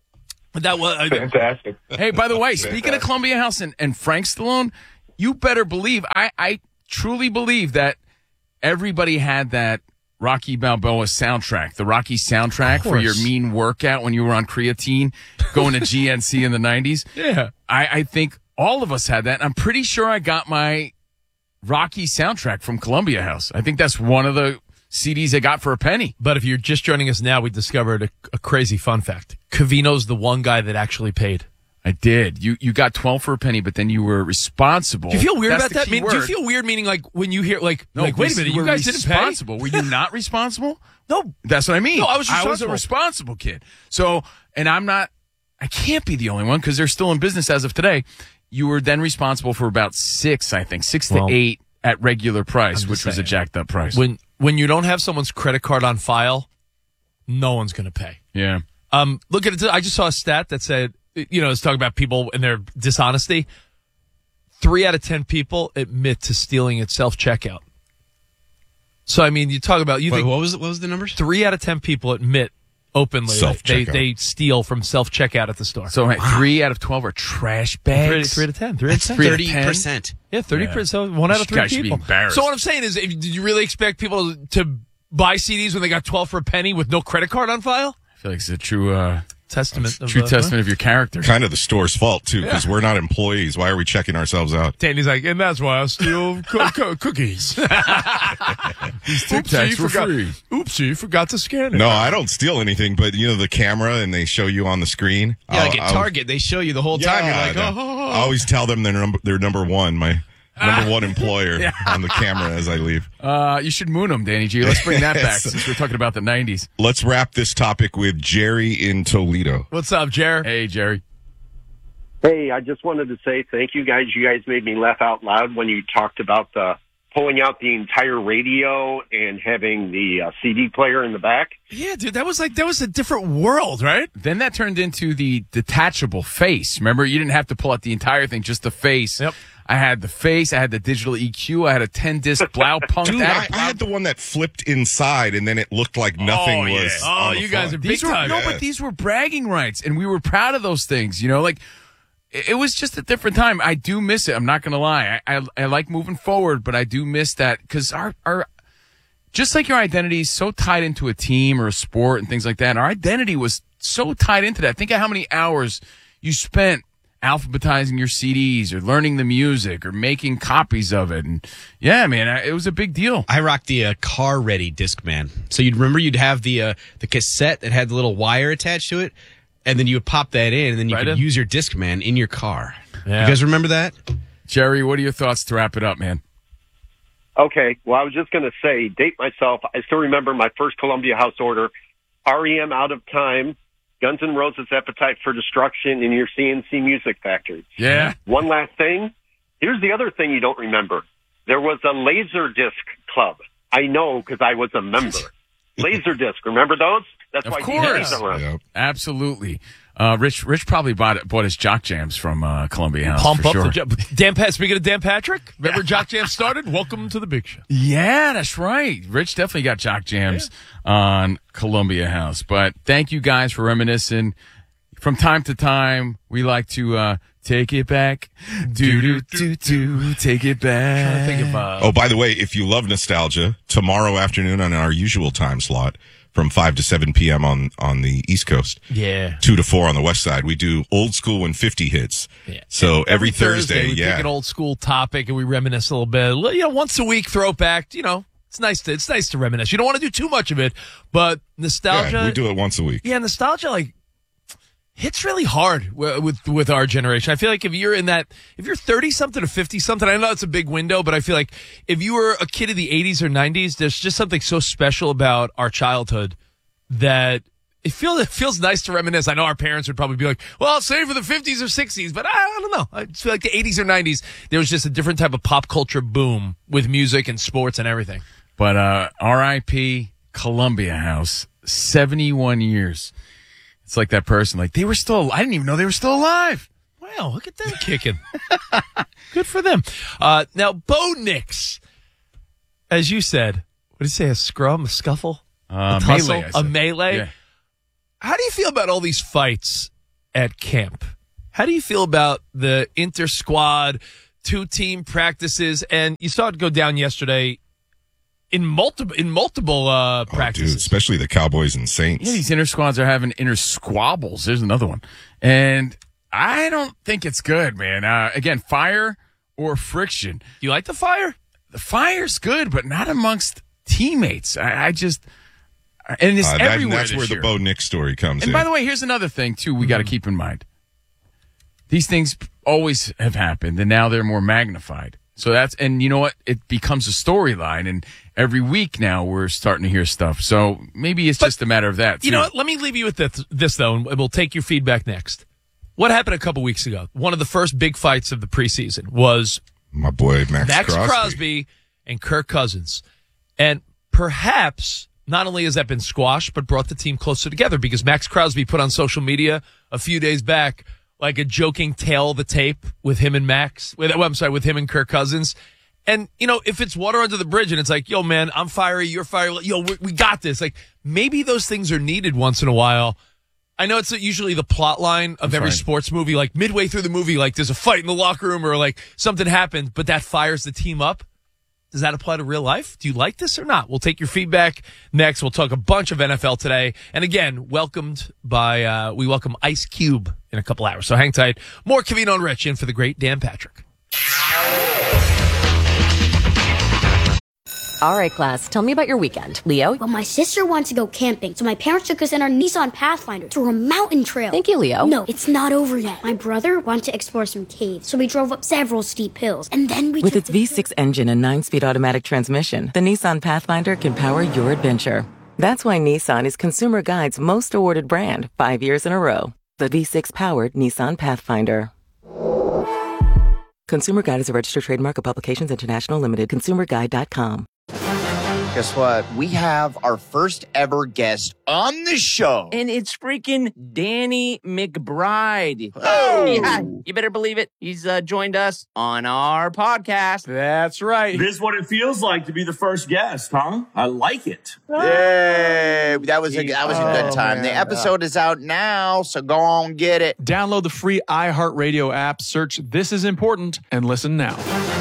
But that was I, Fantastic. Hey, by the way, speaking of Columbia House and, and Frank Stallone, you better believe, I, I truly believe that everybody had that Rocky Balboa soundtrack, the Rocky soundtrack for your mean workout when you were on creatine going to G N C in the nineties. Yeah. I, I think all of us had that. I'm pretty sure I got my Rocky soundtrack from Columbia House. I think that's one of the C Ds I got for a penny. But if you're just joining us now, we discovered a, a crazy fun fact. Cavino's the one guy that actually paid. I did. You you got twelve for a penny, but then you were responsible. Do you feel weird That's about the that? key Mean, do you word. feel weird meaning like when you hear like, No, like wait a we- minute, we're you guys didn't pay? responsible. Were you not responsible? No. That's what I mean. No, I was I was a responsible. responsible kid. So, and I'm not, I can't be the only one because they're still in business as of today. You were then responsible for about six, I think, six Well, to eight at regular price, I'm which just was a saying. jacked up price. When when you don't have someone's credit card on file, no one's going to pay. yeah. Um, look at it. I just saw a stat that said, you know, it's talking about people and their dishonesty. Three out of ten people admit to stealing at self checkout. So I mean, you talk about you Wait, think what was what was the numbers? three out of ten people admit openly that they Self-checkout. they steal from self checkout at the store. So hey, three out of twelve are trash bags. Three, three to ten. Three That's to ten. three to Thirty ten? percent. Yeah, thirty Yeah. percent. So one out of This three guy should be people. embarrassed. So what I'm saying is, if, did you really expect people to buy C Ds when they got twelve for a penny with no credit card on file? I feel like it's a true, uh, Testament. Of, true uh, testament of your character. Kind of the store's fault, too, because we're not employees. Why are we checking ourselves out? Danny's like, and that's why I steal co- co- cookies. These Tic Tacs were forgot, free. Oopsie, forgot to scan it. No, I don't steal anything, but, you know, the camera and they show you on the screen. Yeah, like I'll- at I'll- Target, they show you the whole time. You're like, Yeah, oh, I always tell them they're number, they're number one, my number one employer Yeah. on the camera as I leave. Uh, you should moon them, Danny G. Let's bring that back Yes. since we're talking about the nineties. Let's wrap this topic with Jerry in Toledo. What's up, Jared? Hey, Jerry. Hey, I just wanted to say thank you guys. You guys made me laugh out loud when you talked about the pulling out the entire radio and having the uh, C D player in the back. Yeah, dude, that was like that was a different world, right? Then that turned into the detachable face. Remember, you didn't have to pull out the entire thing, just the face. Yep. I had the face. I had the digital E Q. I had a ten disc Blaupunk. Dude, I I, had a I had the one that flipped inside and then it looked like nothing Oh, yeah. was. Oh, on the you guys front. are big These were, time. no, but these were bragging rights, and we were proud of those things. You know, like it, it was just a different time. I do miss it. I'm not gonna lie. I I, I like moving forward, but I do miss that because our our just like your identity is so tied into a team or a sport and things like that. Our identity was so tied into that. Think of how many hours you spent alphabetizing your C Ds or learning the music or making copies of it. And yeah, man, I- it was a big deal. I rocked the uh, car ready Discman. So you'd remember you'd have the uh, the cassette that had the little wire attached to it, and then you would pop that in, and then you Right could in. use your Discman in your car. Yeah. You guys remember that? Jerry, what are your thoughts to wrap it up, man? Okay, well, I was just going to say, date myself. I still remember my first Columbia House order, R E M Out of Time, Guns N' Roses Appetite for Destruction, and your C N C Music Factory. Yeah. One last thing. Here's the other thing you don't remember. There was a Laserdisc club. I know because I was a member. Laserdisc, remember those? That's Of why course. D V Ds are around. Yep. Absolutely. Uh, Rich Rich probably bought it, bought his Jock Jams from uh, Columbia House. Pump for up sure. the jo- Dan Pat. Speaking of Dan Patrick, remember Jock Jam started? Welcome to the big show. Yeah, that's right. Rich definitely got Jock Jams on Columbia House. But thank you guys for reminiscing. From time to time, we like to uh, take it back. Do do do do. Take it back. I think of uh, Oh, by the way, if you love nostalgia, tomorrow afternoon on our usual time slot from five to seven p.m. on, on the East Coast. Yeah. two to four on the West Side. We do old school when fifty hits. Yeah. So every, every Thursday, Thursday we yeah. pick an old school topic and we reminisce a little bit. You know, once a week, throw it back. You know, it's nice to it's nice to reminisce. You don't want to do too much of it, but nostalgia. Yeah, we do it once a week. Yeah, nostalgia like hits really hard with, with with our generation. I feel like if you're in that, if you're thirty something to fifty something, I know it's a big window, but I feel like if you were a kid of the eighties or nineties, there's just something so special about our childhood that it feels it feels nice to reminisce. I know our parents would probably be like, "Well, I'll save for the fifties or sixties," but I, I don't know. I just feel like the eighties or nineties, there was just a different type of pop culture boom with music and sports and everything. But uh, R I P Columbia House, seventy-one years. It's like that person, like, they were still, I didn't even know they were still alive. Wow, look at them kicking. Good for them. Uh, now, Bo Nix, as you said, what did you say, a scrum, a scuffle, Uh, a tussle, melee, I a said. melee? Yeah. How do you feel about all these fights at camp? How do you feel about the inter-squad, two-team practices? And you saw it go down yesterday in multiple in multiple uh, practices. Oh, dude, especially the Cowboys and Saints. Yeah, these inter squads are having inter squabbles. There's another one. And I don't think it's good, man. Uh, again, fire or friction. You like the fire? The fire's good, but not amongst teammates. I, I just, and it's Uh, that- everywhere. that's this where year. the Bo Nix story comes And in. by the way, here's another thing, too, we got to keep in mind. These things always have happened, and now they're more magnified. So that's, and you know what? It becomes a storyline, and every week now we're starting to hear stuff. So maybe it's But, just a matter of that. You too. know what? Let me leave you with this, this, though, and we'll take your feedback next. What happened a couple weeks ago? One of the first big fights of the preseason was my boy Max, Max Crosby. Crosby and Kirk Cousins. And perhaps not only has that been squashed, but brought the team closer together because Max Crosby put on social media a few days back like a joking tale of the tape with him and Max. With, well, I'm sorry, with him and Kirk Cousins. And, you know, if it's water under the bridge and it's like, yo, man, I'm fiery, you're fiery, yo, we, we got this. Like, maybe those things are needed once in a while. I know it's usually the plot line of I'm every sorry. sports movie, like midway through the movie, like there's a fight in the locker room or like something happened, but that fires the team up. Does that apply to real life? Do you like this or not? We'll take your feedback next. We'll talk a bunch of N F L today. And again, welcomed by, uh, we welcome Ice Cube in a couple hours. So hang tight. More Covino and Rich in for the great Dan Patrick. All right, class, tell me about your weekend. Leo? Well, my sister wants to go camping, so my parents took us in our Nissan Pathfinder through a mountain trail. Thank you, Leo. No, it's not over yet. My brother wanted to explore some caves, so we drove up several steep hills, and then we With took its V six engine and nine-speed automatic transmission, the Nissan Pathfinder can power your adventure. That's why Nissan is Consumer Guide's most awarded brand, five years in a row. The V six-powered Nissan Pathfinder. Consumer Guide is a registered trademark of Publications International Limited. consumer guide dot com. Guess what? We have our first ever guest on the show. And it's freaking Danny McBride. Oh! Yeah, you better believe it. He's uh, joined us on our podcast. That's right. This is what it feels like to be the first guest, huh? I like it. Yay! That was a that was a good Oh, time. man. The episode is out now, so go on get it. Download the free iHeartRadio app, search This Is Important, and listen now.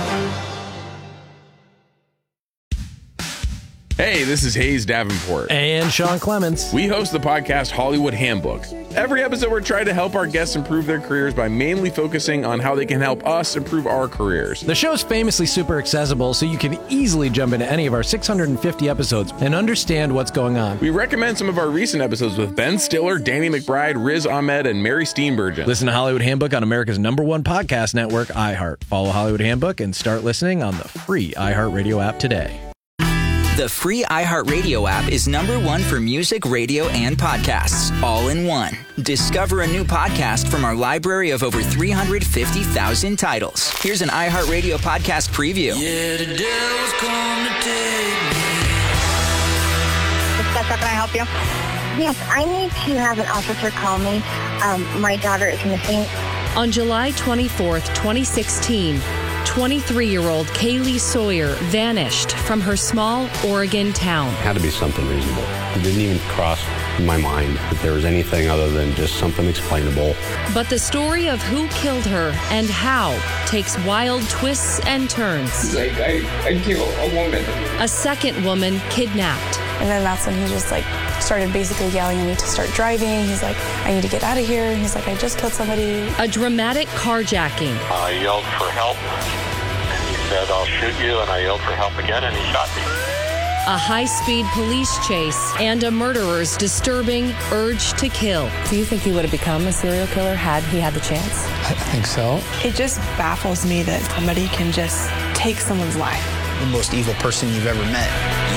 Hey, this is Hayes Davenport. And Sean Clements. We host the podcast Hollywood Handbook. Every episode, we're trying to help our guests improve their careers by mainly focusing on how they can help us improve our careers. The show's famously super accessible, so you can easily jump into any of our six hundred fifty episodes and understand what's going on. We recommend some of our recent episodes with Ben Stiller, Danny McBride, Riz Ahmed, and Mary Steenburgen. Listen to Hollywood Handbook on America's number one podcast network, iHeart. Follow Hollywood Handbook and start listening on the free iHeartRadio app today. The free iHeartRadio app is number one for music, radio, and podcasts, all in one. Discover a new podcast from our library of over three hundred fifty thousand titles. Here's an iHeartRadio podcast preview. Yeah, the devil's come to take me. Can I help you? Yes, I need to have an officer call me. Um, my daughter is missing. On July twenty-fourth, twenty sixteen, twenty-three-year-old Kaylee Sawyer vanished from her small Oregon town. It had to be something reasonable. It didn't even cross my mind that there was anything other than just something explainable. But the story of who killed her and how takes wild twists and turns. Like, I, I killed a woman. A second woman kidnapped. And then that's when he just like started basically yelling at me to start driving. He's like, I need to get out of here. And he's like, I just killed somebody. A dramatic carjacking. I yelled for help, and he said, I'll shoot you, and I yelled for help again, and he shot me. A high-speed police chase and a murderer's disturbing urge to kill. Do you think he would have become a serial killer had he had the chance? I think so. It just baffles me that somebody can just take someone's life. The most evil person you've ever met.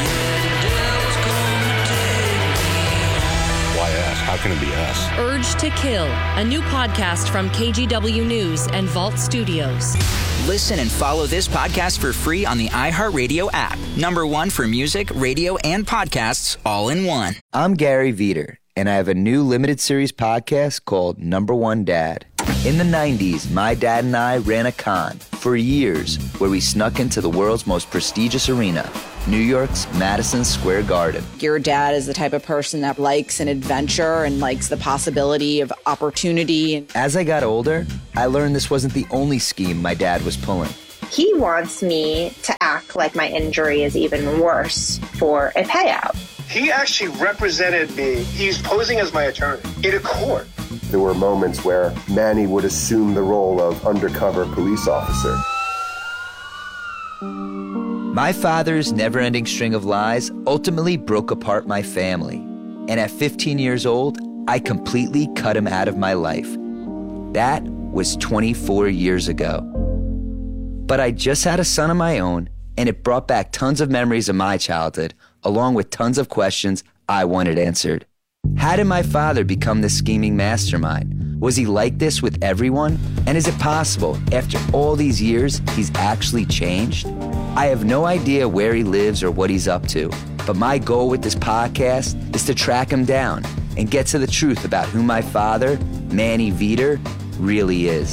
Why us? How can it be us? Urge to Kill, a new podcast from K G W News and Vault Studios. Listen and follow this podcast for free on the iHeartRadio app. Number one for music, radio, and podcasts all in one. I'm Gary Veter, and I have a new limited series podcast called Number One Dad. In the nineties, my dad and I ran a con for years where we snuck into the world's most prestigious arena, New York's Madison Square Garden. Your dad is the type of person that likes an adventure and likes the possibility of opportunity. As I got older, I learned this wasn't the only scheme my dad was pulling. He wants me to act like my injury is even worse for a payout. He actually represented me. He's posing as my attorney in a court. There were moments where Manny would assume the role of undercover police officer. My father's never-ending string of lies ultimately broke apart my family. And at fifteen years old, I completely cut him out of my life. That was twenty-four years ago. But I just had a son of my own, and it brought back tons of memories of my childhood, along with tons of questions I wanted answered. How did my father become this scheming mastermind? Was he like this with everyone? And is it possible, after all these years, he's actually changed? I have no idea where he lives or what he's up to, but my goal with this podcast is to track him down and get to the truth about who my father, Manny Veter, really is.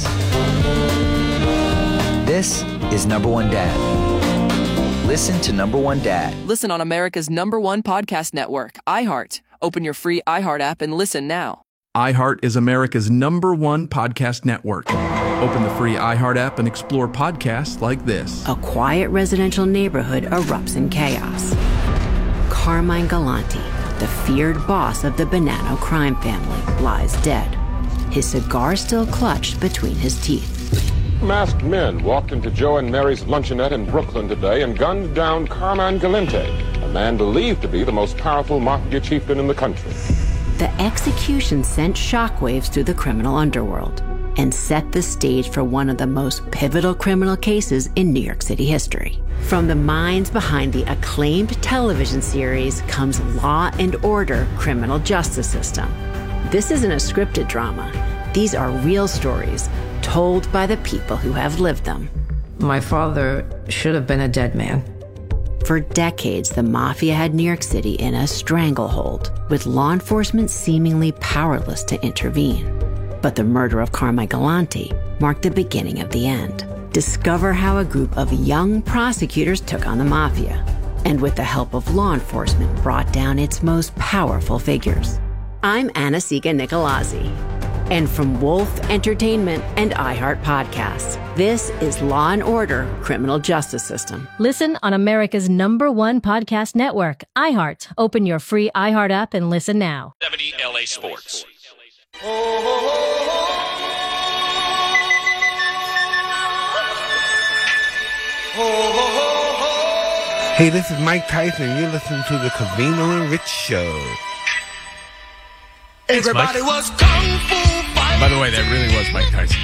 This is Number One Dad. Listen to Number One Dad. Listen on America's number one podcast network, iHeart. Open your free iHeart app and listen now. iHeart is America's number one podcast network. Open the free iHeart app and explore podcasts like this. A quiet residential neighborhood erupts in chaos. Carmine Galante, the feared boss of the Bonanno crime family, lies dead, his cigar still clutched between his teeth. Masked men walked into Joe and Mary's luncheonette in Brooklyn today and gunned down Carmine Galante, a man believed to be the most powerful mafia chieftain in the country. The execution sent shockwaves through the criminal underworld and set the stage for one of the most pivotal criminal cases in New York City history. From the minds behind the acclaimed television series comes Law and Order: Criminal Justice System. This isn't a scripted drama. These are real stories told by the people who have lived them. My father should have been a dead man. For decades, the mafia had New York City in a stranglehold, with law enforcement seemingly powerless to intervene. But the murder of Carmine Galante marked the beginning of the end. Discover how a group of young prosecutors took on the mafia, and with the help of law enforcement, brought down its most powerful figures. I'm Anna-Sigga Nicolazzi. And from Wolf Entertainment and iHeart Podcasts, this is Law and Order: Criminal Justice System. Listen on America's number one podcast network, iHeart. Open your free iHeart app and listen now. seventy L A Sports. Hey, this is Mike Tyson. You're listening to the Covino and Rich Show. Thanks, Everybody Mike. was kung fu fighting. By the way, that really was Mike Tyson.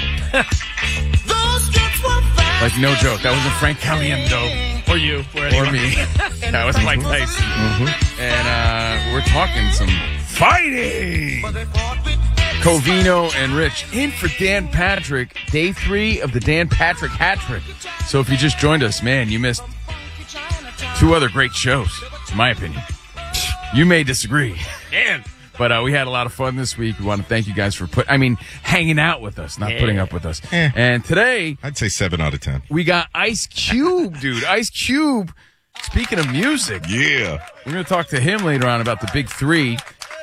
Like, no joke. That wasn't Frank Caliendo. Or you. Or, or me. That was Mike Tyson. Mm-hmm. And uh, we're talking some fighting. Covino and Rich in for Dan Patrick. Day three of the Dan Patrick hat trick. So if you just joined us, man, you missed two other great shows, in my opinion. You may disagree. And... But uh, we had a lot of fun this week. We want to thank you guys for put. I mean, hanging out with us, not yeah. putting up with us. Eh. And today, I'd say seven out of ten. We got Ice Cube, dude. Ice Cube. Speaking of music, yeah, we're going to talk to him later on about the big three.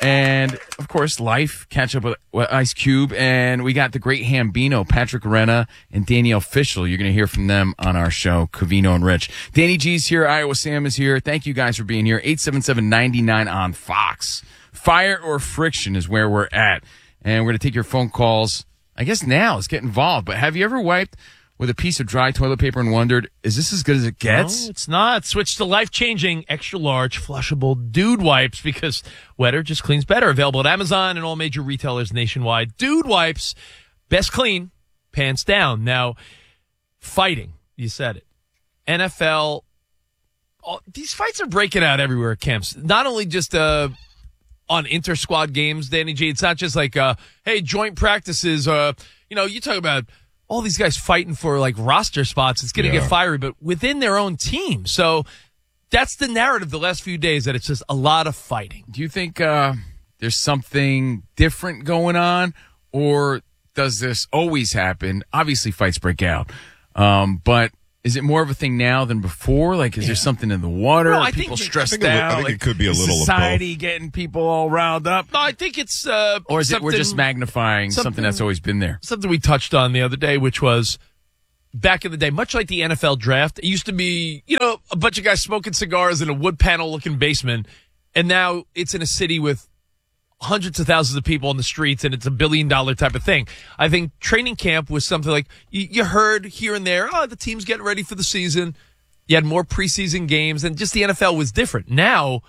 And, of course, life, catch up with, with Ice Cube. And we got the great Hambino, Patrick Renna, and Danielle Fishel. You're going to hear from them on our show, Covino and Rich. Danny G's here. Iowa Sam is here. Thank you guys for being here. eight seven seven, nine nine on Fox. Fire or friction is where we're at. And we're going to take your phone calls. I guess now. Let's get involved. But have you ever wiped with a piece of dry toilet paper and wondered, is this as good as it gets? No, it's not. Switch to life-changing, extra-large, flushable Dude Wipes because wetter just cleans better. Available at Amazon and all major retailers nationwide. Dude Wipes, best clean, pants down. Now, fighting, you said it. N F L, all, these fights are breaking out everywhere at camps. Not only just uh, on inter-squad games, Danny G. It's not just like, uh, hey, joint practices. Uh, you know, you talk about all these guys fighting for like roster spots. It's going to Yeah. get fiery, but within their own team. So that's the narrative the last few days, that it's just a lot of fighting. Do you think uh, there's something different going on, or does this always happen? Obviously, fights break out. Um, but is it more of a thing now than before? Like, is there something in the water? No, Are I think- people I think stressed a li- I out? think Like, it could be a is little of society getting people all riled up? No, I think it's uh, Or is it we're something- just magnifying something, something- that's always been there? something we touched on the other day, which was back in the day, much like the N F L draft, it used to be, you know, a bunch of guys smoking cigars in a wood panel looking basement. And now it's in a city with hundreds of thousands of people on the streets, and it's a billion dollar type of thing. I think training camp was something like you, you heard here and there, oh, the team's getting ready for the season. You had more preseason games, and just the N F L was different. Now,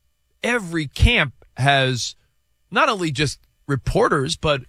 every camp has not only just reporters, but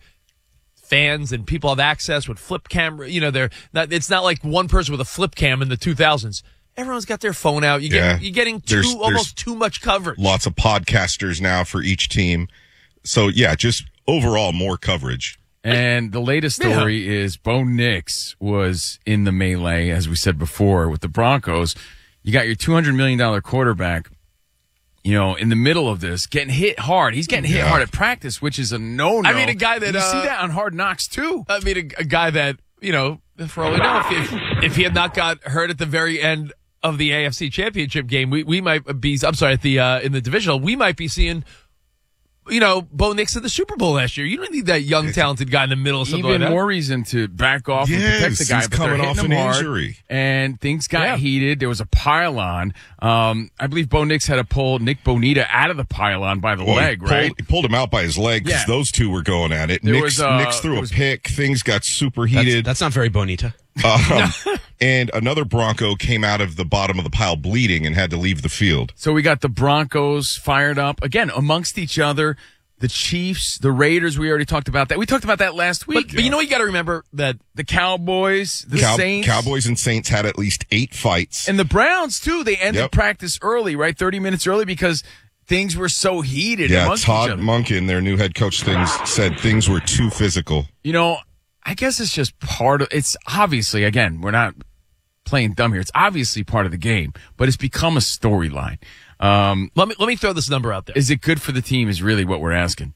fans and people have access with flip camera. You know, they're not, it's not like one person with a flip cam in the two thousands. Everyone's got their phone out. You get, Yeah. you're getting too, There's- there's almost too much coverage. Lots of podcasters now for each team. So, yeah, just overall more coverage. And the latest story is Bo Nix was in the melee, as we said before, with the Broncos. You got your two hundred million dollars quarterback, you know, in the middle of this, getting hit hard. He's getting hit Yeah. hard at practice, which is a no-no. I mean, a guy that, you uh, see that on Hard Knocks, too. I mean, a, a guy that, you know, for all we know, if, if, if he had not got hurt at the very end of the A F C Championship game, we, we might be, I'm sorry, at the, uh, in the divisional, we might be seeing, you know, Bo Nix in the Super Bowl last year. You don't need that young, talented guy in the middle of something Even like that. more reason to back off and Yes, protect the guy. he's but they're coming hitting off him an hard, injury. and things got Yeah. heated. There was a pylon. Um, I believe Bo Nix had to pull Nick Bonita out of the pylon by the Well, leg, he pulled, right? He pulled him out by his leg because Yeah. those two were going at it. There Nick's, was, uh, Nick's threw there a was- pick. Things got super heated. That's not very bonita. Um, and another Bronco came out of the bottom of the pile bleeding and had to leave the field. So we got the Broncos fired up again amongst each other. The Chiefs, the Raiders, we already talked about that. We talked about that last week. But, but you know what you got to remember? That the Cowboys, the Cow- Saints. Cowboys and Saints had at least eight fights. And the Browns, too. They ended Yep. practice early, right? thirty minutes early because things were so heated yeah, amongst each Todd other. Monken, their new head coach, things said things were too physical. You know, I guess it's just part of it's obviously, again, we're not playing dumb here. It's obviously part of the game, but it's become a storyline. Um, let me let me throw this number out there. Is it good for the team is really what we're asking.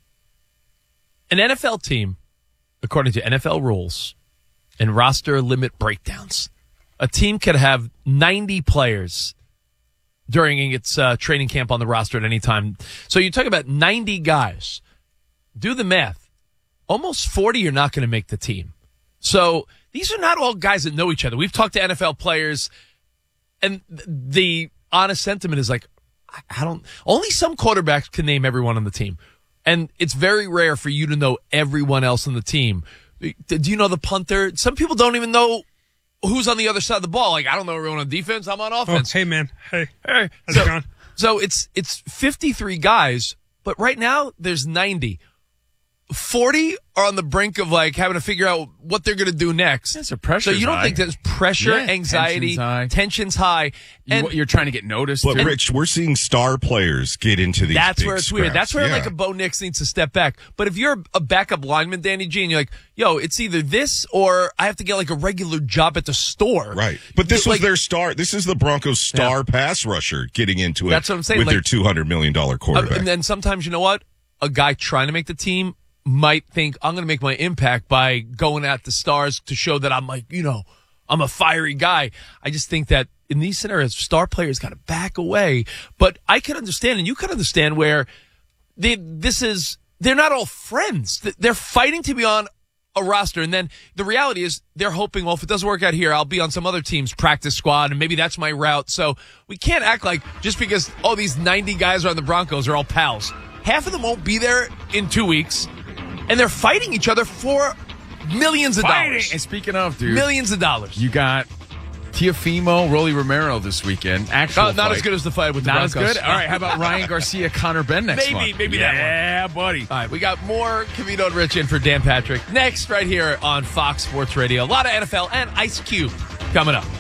An N F L team, according to N F L rules and roster limit breakdowns, a team could have ninety players during its uh, training camp on the roster at any time. So you talk about ninety guys. Do the math. Almost forty are not going to make the team. So these are not all guys that know each other. We've talked to N F L players, and the honest sentiment is like, I don't, only some quarterbacks can name everyone on the team. And it's very rare for you to know everyone else on the team. Do you know the punter? Some people don't even know who's on the other side of the ball. Like, I don't know everyone on defense. I'm on offense. Oh, hey, man. Hey. Hey. How's So, it going? so it's, it's fifty-three guys, but right now there's ninety. forty are on the brink of like having to figure out what they're going to do next. That's a pressure. So you don't high. think there's pressure, Yeah, anxiety, tension's high. tensions high, and You, you're trying to get noticed. But too. Rich, we're seeing star players get into these. that's big where it's weird. scraps. That's where Yeah. like a Bo Nix needs to step back. But if you're a backup lineman, Danny G, and you're like, yo, it's either this or I have to get like a regular job at the store. Right. But this was Like- their star. This is the Broncos' star Yeah. pass rusher getting into it. That's what I'm saying, With like- their two hundred million dollars Uh, quarterback. and then sometimes, you know what? A guy trying to make the team might think, I'm going to make my impact by going at the stars to show that I'm like, you know, I'm a fiery guy. I just think that in these scenarios, star players got to back away. But I could understand, and you could understand where they, this is, they're not all friends. They're fighting to be on a roster. And then the reality is they're hoping, well, if it doesn't work out here, I'll be on some other team's practice squad, and maybe that's my route. So we can't act like just because, oh, these ninety guys are on the Broncos are all pals. Half of them won't be there in two weeks, and they're fighting each other for millions of Fighting. dollars. And speaking of, dude. Millions of dollars. You got Teofimo, Rolly Romero this weekend. Actual Uh, not fight. as good as the fight with the Not Broncos. as good? All right, how about Ryan Garcia, Connor Ben next maybe, month? Maybe yeah, that one. Yeah, buddy. All right, we got more Cavino and Rich in for Dan Patrick next right here on Fox Sports Radio. A lot of N F L and Ice Cube coming up.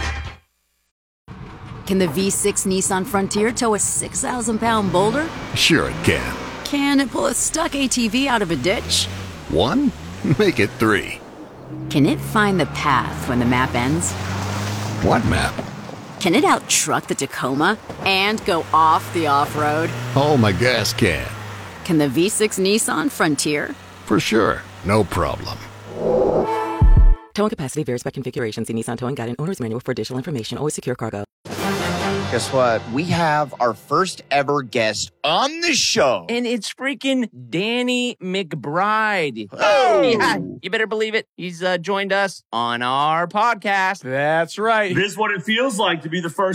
Can the V six Nissan Frontier tow a six thousand pound boulder? Sure it can. Can it pull a stuck A T V out of a ditch? One? Make it three. Can it find the path when the map ends? What map? Can it out-truck the Tacoma and go off the off-road? Oh, my gas can. Can the V six Nissan Frontier? For sure. No problem. Towing capacity varies by configuration. See Nissan Towing Guide and Owner's Manual for additional information. Always secure cargo. Guess what? We have our first ever guest on the show. And it's freaking Danny McBride. Oh! Yeah, you better believe it. He's uh, joined us on our podcast. That's right. This is what it feels like to be the first